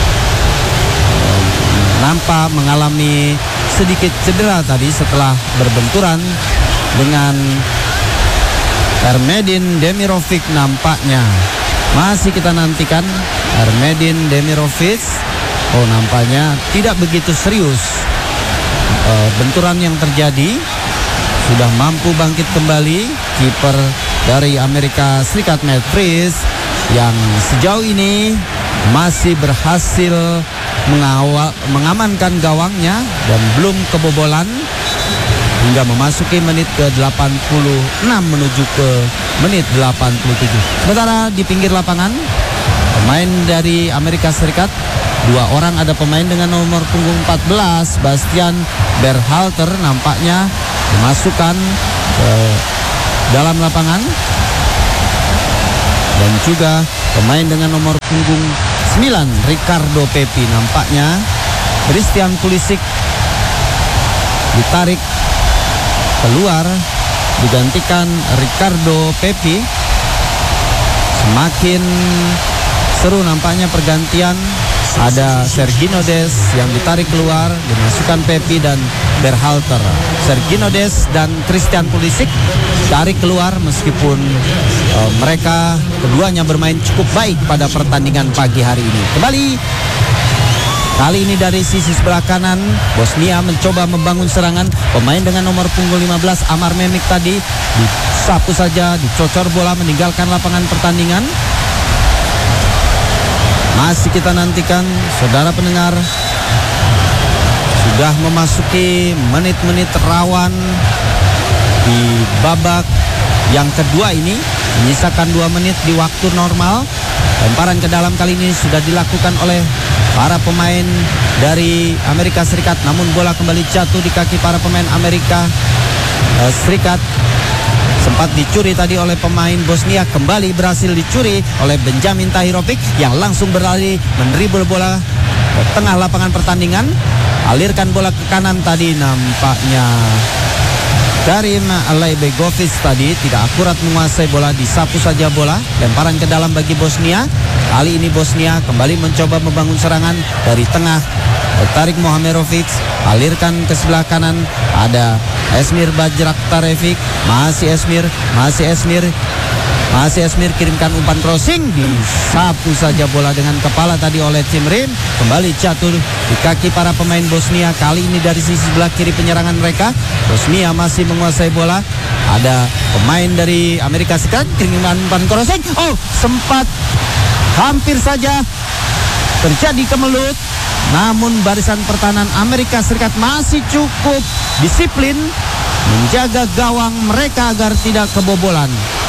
nampak mengalami sedikit cedera tadi setelah berbenturan dengan Ermedin Demirovic nampaknya masih kita nantikan. Ermedin Demirovic nampaknya tidak begitu serius benturan yang terjadi. Sudah mampu bangkit kembali kiper dari Amerika Serikat Matt Freese yang sejauh ini masih berhasil mengamankan gawangnya dan belum kebobolan hingga memasuki menit ke-86 menuju ke menit 87. Sementara di pinggir lapangan, pemain dari Amerika Serikat, 2 orang, ada pemain dengan nomor punggung 14, Bastian Berhalter, nampaknya dimasukkan ke dalam lapangan, dan juga pemain dengan nomor punggung 9, Ricardo Pepi. Nampaknya Christian Pulisic ditarik keluar, digantikan Ricardo Pepi. Semakin seru nampaknya pergantian. Ada Sergino Des yang ditarik keluar, dimasukkan Pepi dan Berhalter. Sergino Des dan Christian Pulisic tarik keluar meskipun mereka keduanya bermain cukup baik pada pertandingan pagi hari ini. Kali ini dari sisi sebelah kanan, Bosnia mencoba membangun serangan. Pemain dengan nomor punggung 15, Amar Memic, tadi disapu saja, dicocor bola meninggalkan lapangan pertandingan. Masih kita nantikan, saudara pendengar, sudah memasuki menit-menit rawan di babak yang kedua ini, menyisakan 2 menit di waktu normal. Lemparan ke dalam kali ini sudah dilakukan oleh para pemain dari Amerika Serikat, namun bola kembali jatuh di kaki para pemain Amerika Serikat. Sempat dicuri tadi oleh pemain Bosnia, kembali berhasil dicuri oleh Benjamin Tahirovic yang langsung berlari mendribble bola ke tengah lapangan pertandingan. Alirkan bola ke kanan, tadi nampaknya Karim Alaibegovic tadi tidak akurat menguasai bola, disapu saja bola. Lemparan ke dalam bagi Bosnia. Kali ini Bosnia kembali mencoba membangun serangan dari tengah. Tarik Mohamerovic, alirkan ke sebelah kanan, ada Esmir Bajraktarevic, masih Esmir kirimkan umpan crossing, disapu saja bola dengan kepala tadi oleh Tim Rim. Kembali jatuh di kaki para pemain Bosnia. Kali ini dari sisi sebelah kiri penyerangan mereka. Bosnia masih menguasai bola. Ada pemain dari Amerika Serikat kirimkan umpan crossing. Sempat hampir saja terjadi kemelut. Namun barisan pertahanan Amerika Serikat masih cukup disiplin menjaga gawang mereka agar tidak kebobolan.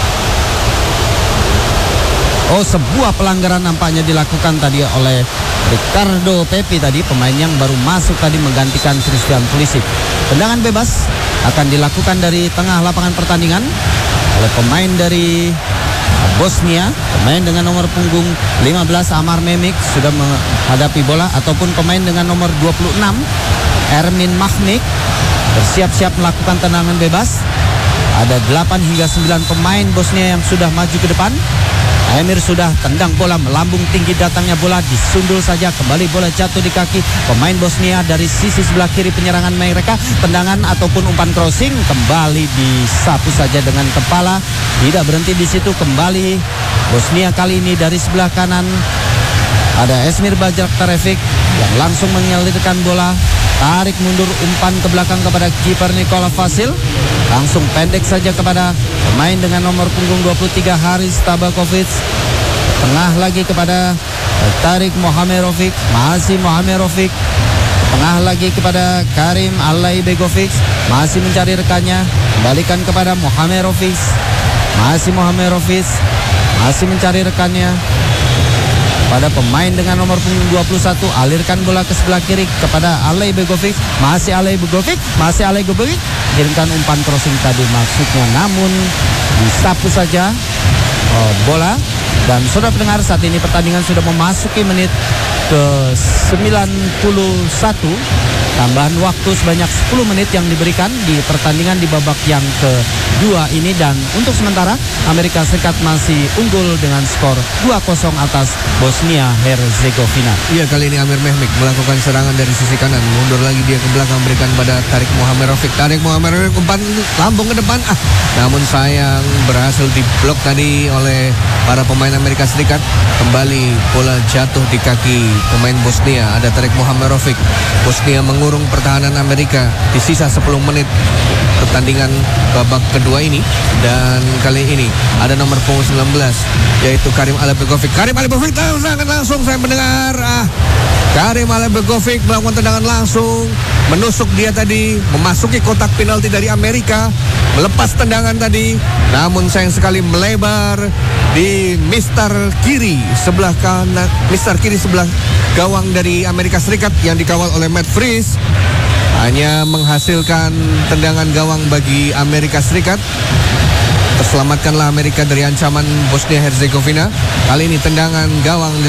Sebuah pelanggaran nampaknya dilakukan tadi oleh Ricardo Pepi tadi, pemain yang baru masuk tadi menggantikan Christian Pulisic. Tendangan bebas akan dilakukan dari tengah lapangan pertandingan oleh pemain dari Bosnia. Pemain dengan nomor punggung 15, Amar Memic, sudah menghadapi bola, ataupun pemain dengan nomor 26, Ermin Mahmik, bersiap-siap melakukan tendangan bebas. Ada 8 hingga 9 pemain Bosnia yang sudah maju ke depan. Emir sudah tendang bola, melambung tinggi datangnya bola, disundul saja, kembali bola jatuh di kaki pemain Bosnia dari sisi sebelah kiri penyerangan mereka. Tendangan ataupun umpan crossing kembali disapu saja dengan kepala. Tidak berhenti di situ, kembali Bosnia kali ini dari sebelah kanan. Ada Esmir Bajraktarevic yang langsung menyalirkan bola, tarik mundur umpan ke belakang kepada kiper Nikola Vasil. Langsung pendek saja kepada pemain dengan nomor punggung 23, Haris Tabakovic. Tengah lagi kepada Tarik Mohamerovic, masih Mohamerovic. Tengah lagi kepada Karim Alaibegovic, masih mencari rekannya. Kembalikan kepada Mohamerovic, masih Mohamerovic, masih mencari rekannya. Pada pemain dengan nomor punggung 21, alirkan bola ke sebelah kiri kepada Alaibegovic, masih Alaibegovic, kirimkan umpan crossing tadi maksudnya, namun disapu saja bola. Dan saudara pendengar, saat ini pertandingan sudah memasuki menit ke 91. Tambahan waktu sebanyak 10 menit yang diberikan di pertandingan di babak yang kedua ini, dan untuk sementara Amerika Serikat masih unggul dengan skor 2-0 atas Bosnia Herzegovina. Iya, kali ini Amir Mehmet melakukan serangan dari sisi kanan, mundur lagi dia ke belakang, berikan pada Tarik Mohamerovic. Tarik Mohamerovic umpan lambung ke depan, namun sayang berhasil diblok tadi oleh para pemain Amerika Serikat. Kembali bola jatuh di kaki pemain Bosnia, ada Tarik Mohamerovic. Bosnia mengurung pertahanan Amerika di sisa 10 menit pertandingan babak kedua ini, dan kali ini ada nomor punggung 19 yaitu Karim Alibegovic. Karim Alibegovic tendangan langsung, saya mendengar Karim Alibegovic melakukan tendangan langsung, menusuk dia tadi, memasuki kotak penalti dari Amerika, melepas tendangan tadi, namun sayang sekali melebar di mistar kiri sebelah kanan, mistar kiri sebelah gawang dari Amerika Serikat yang dikawal oleh Matt Freese. Hanya menghasilkan tendangan gawang bagi Amerika Serikat. Terselamatkanlah Amerika dari ancaman Bosnia Herzegovina. Kali ini tendangan gawang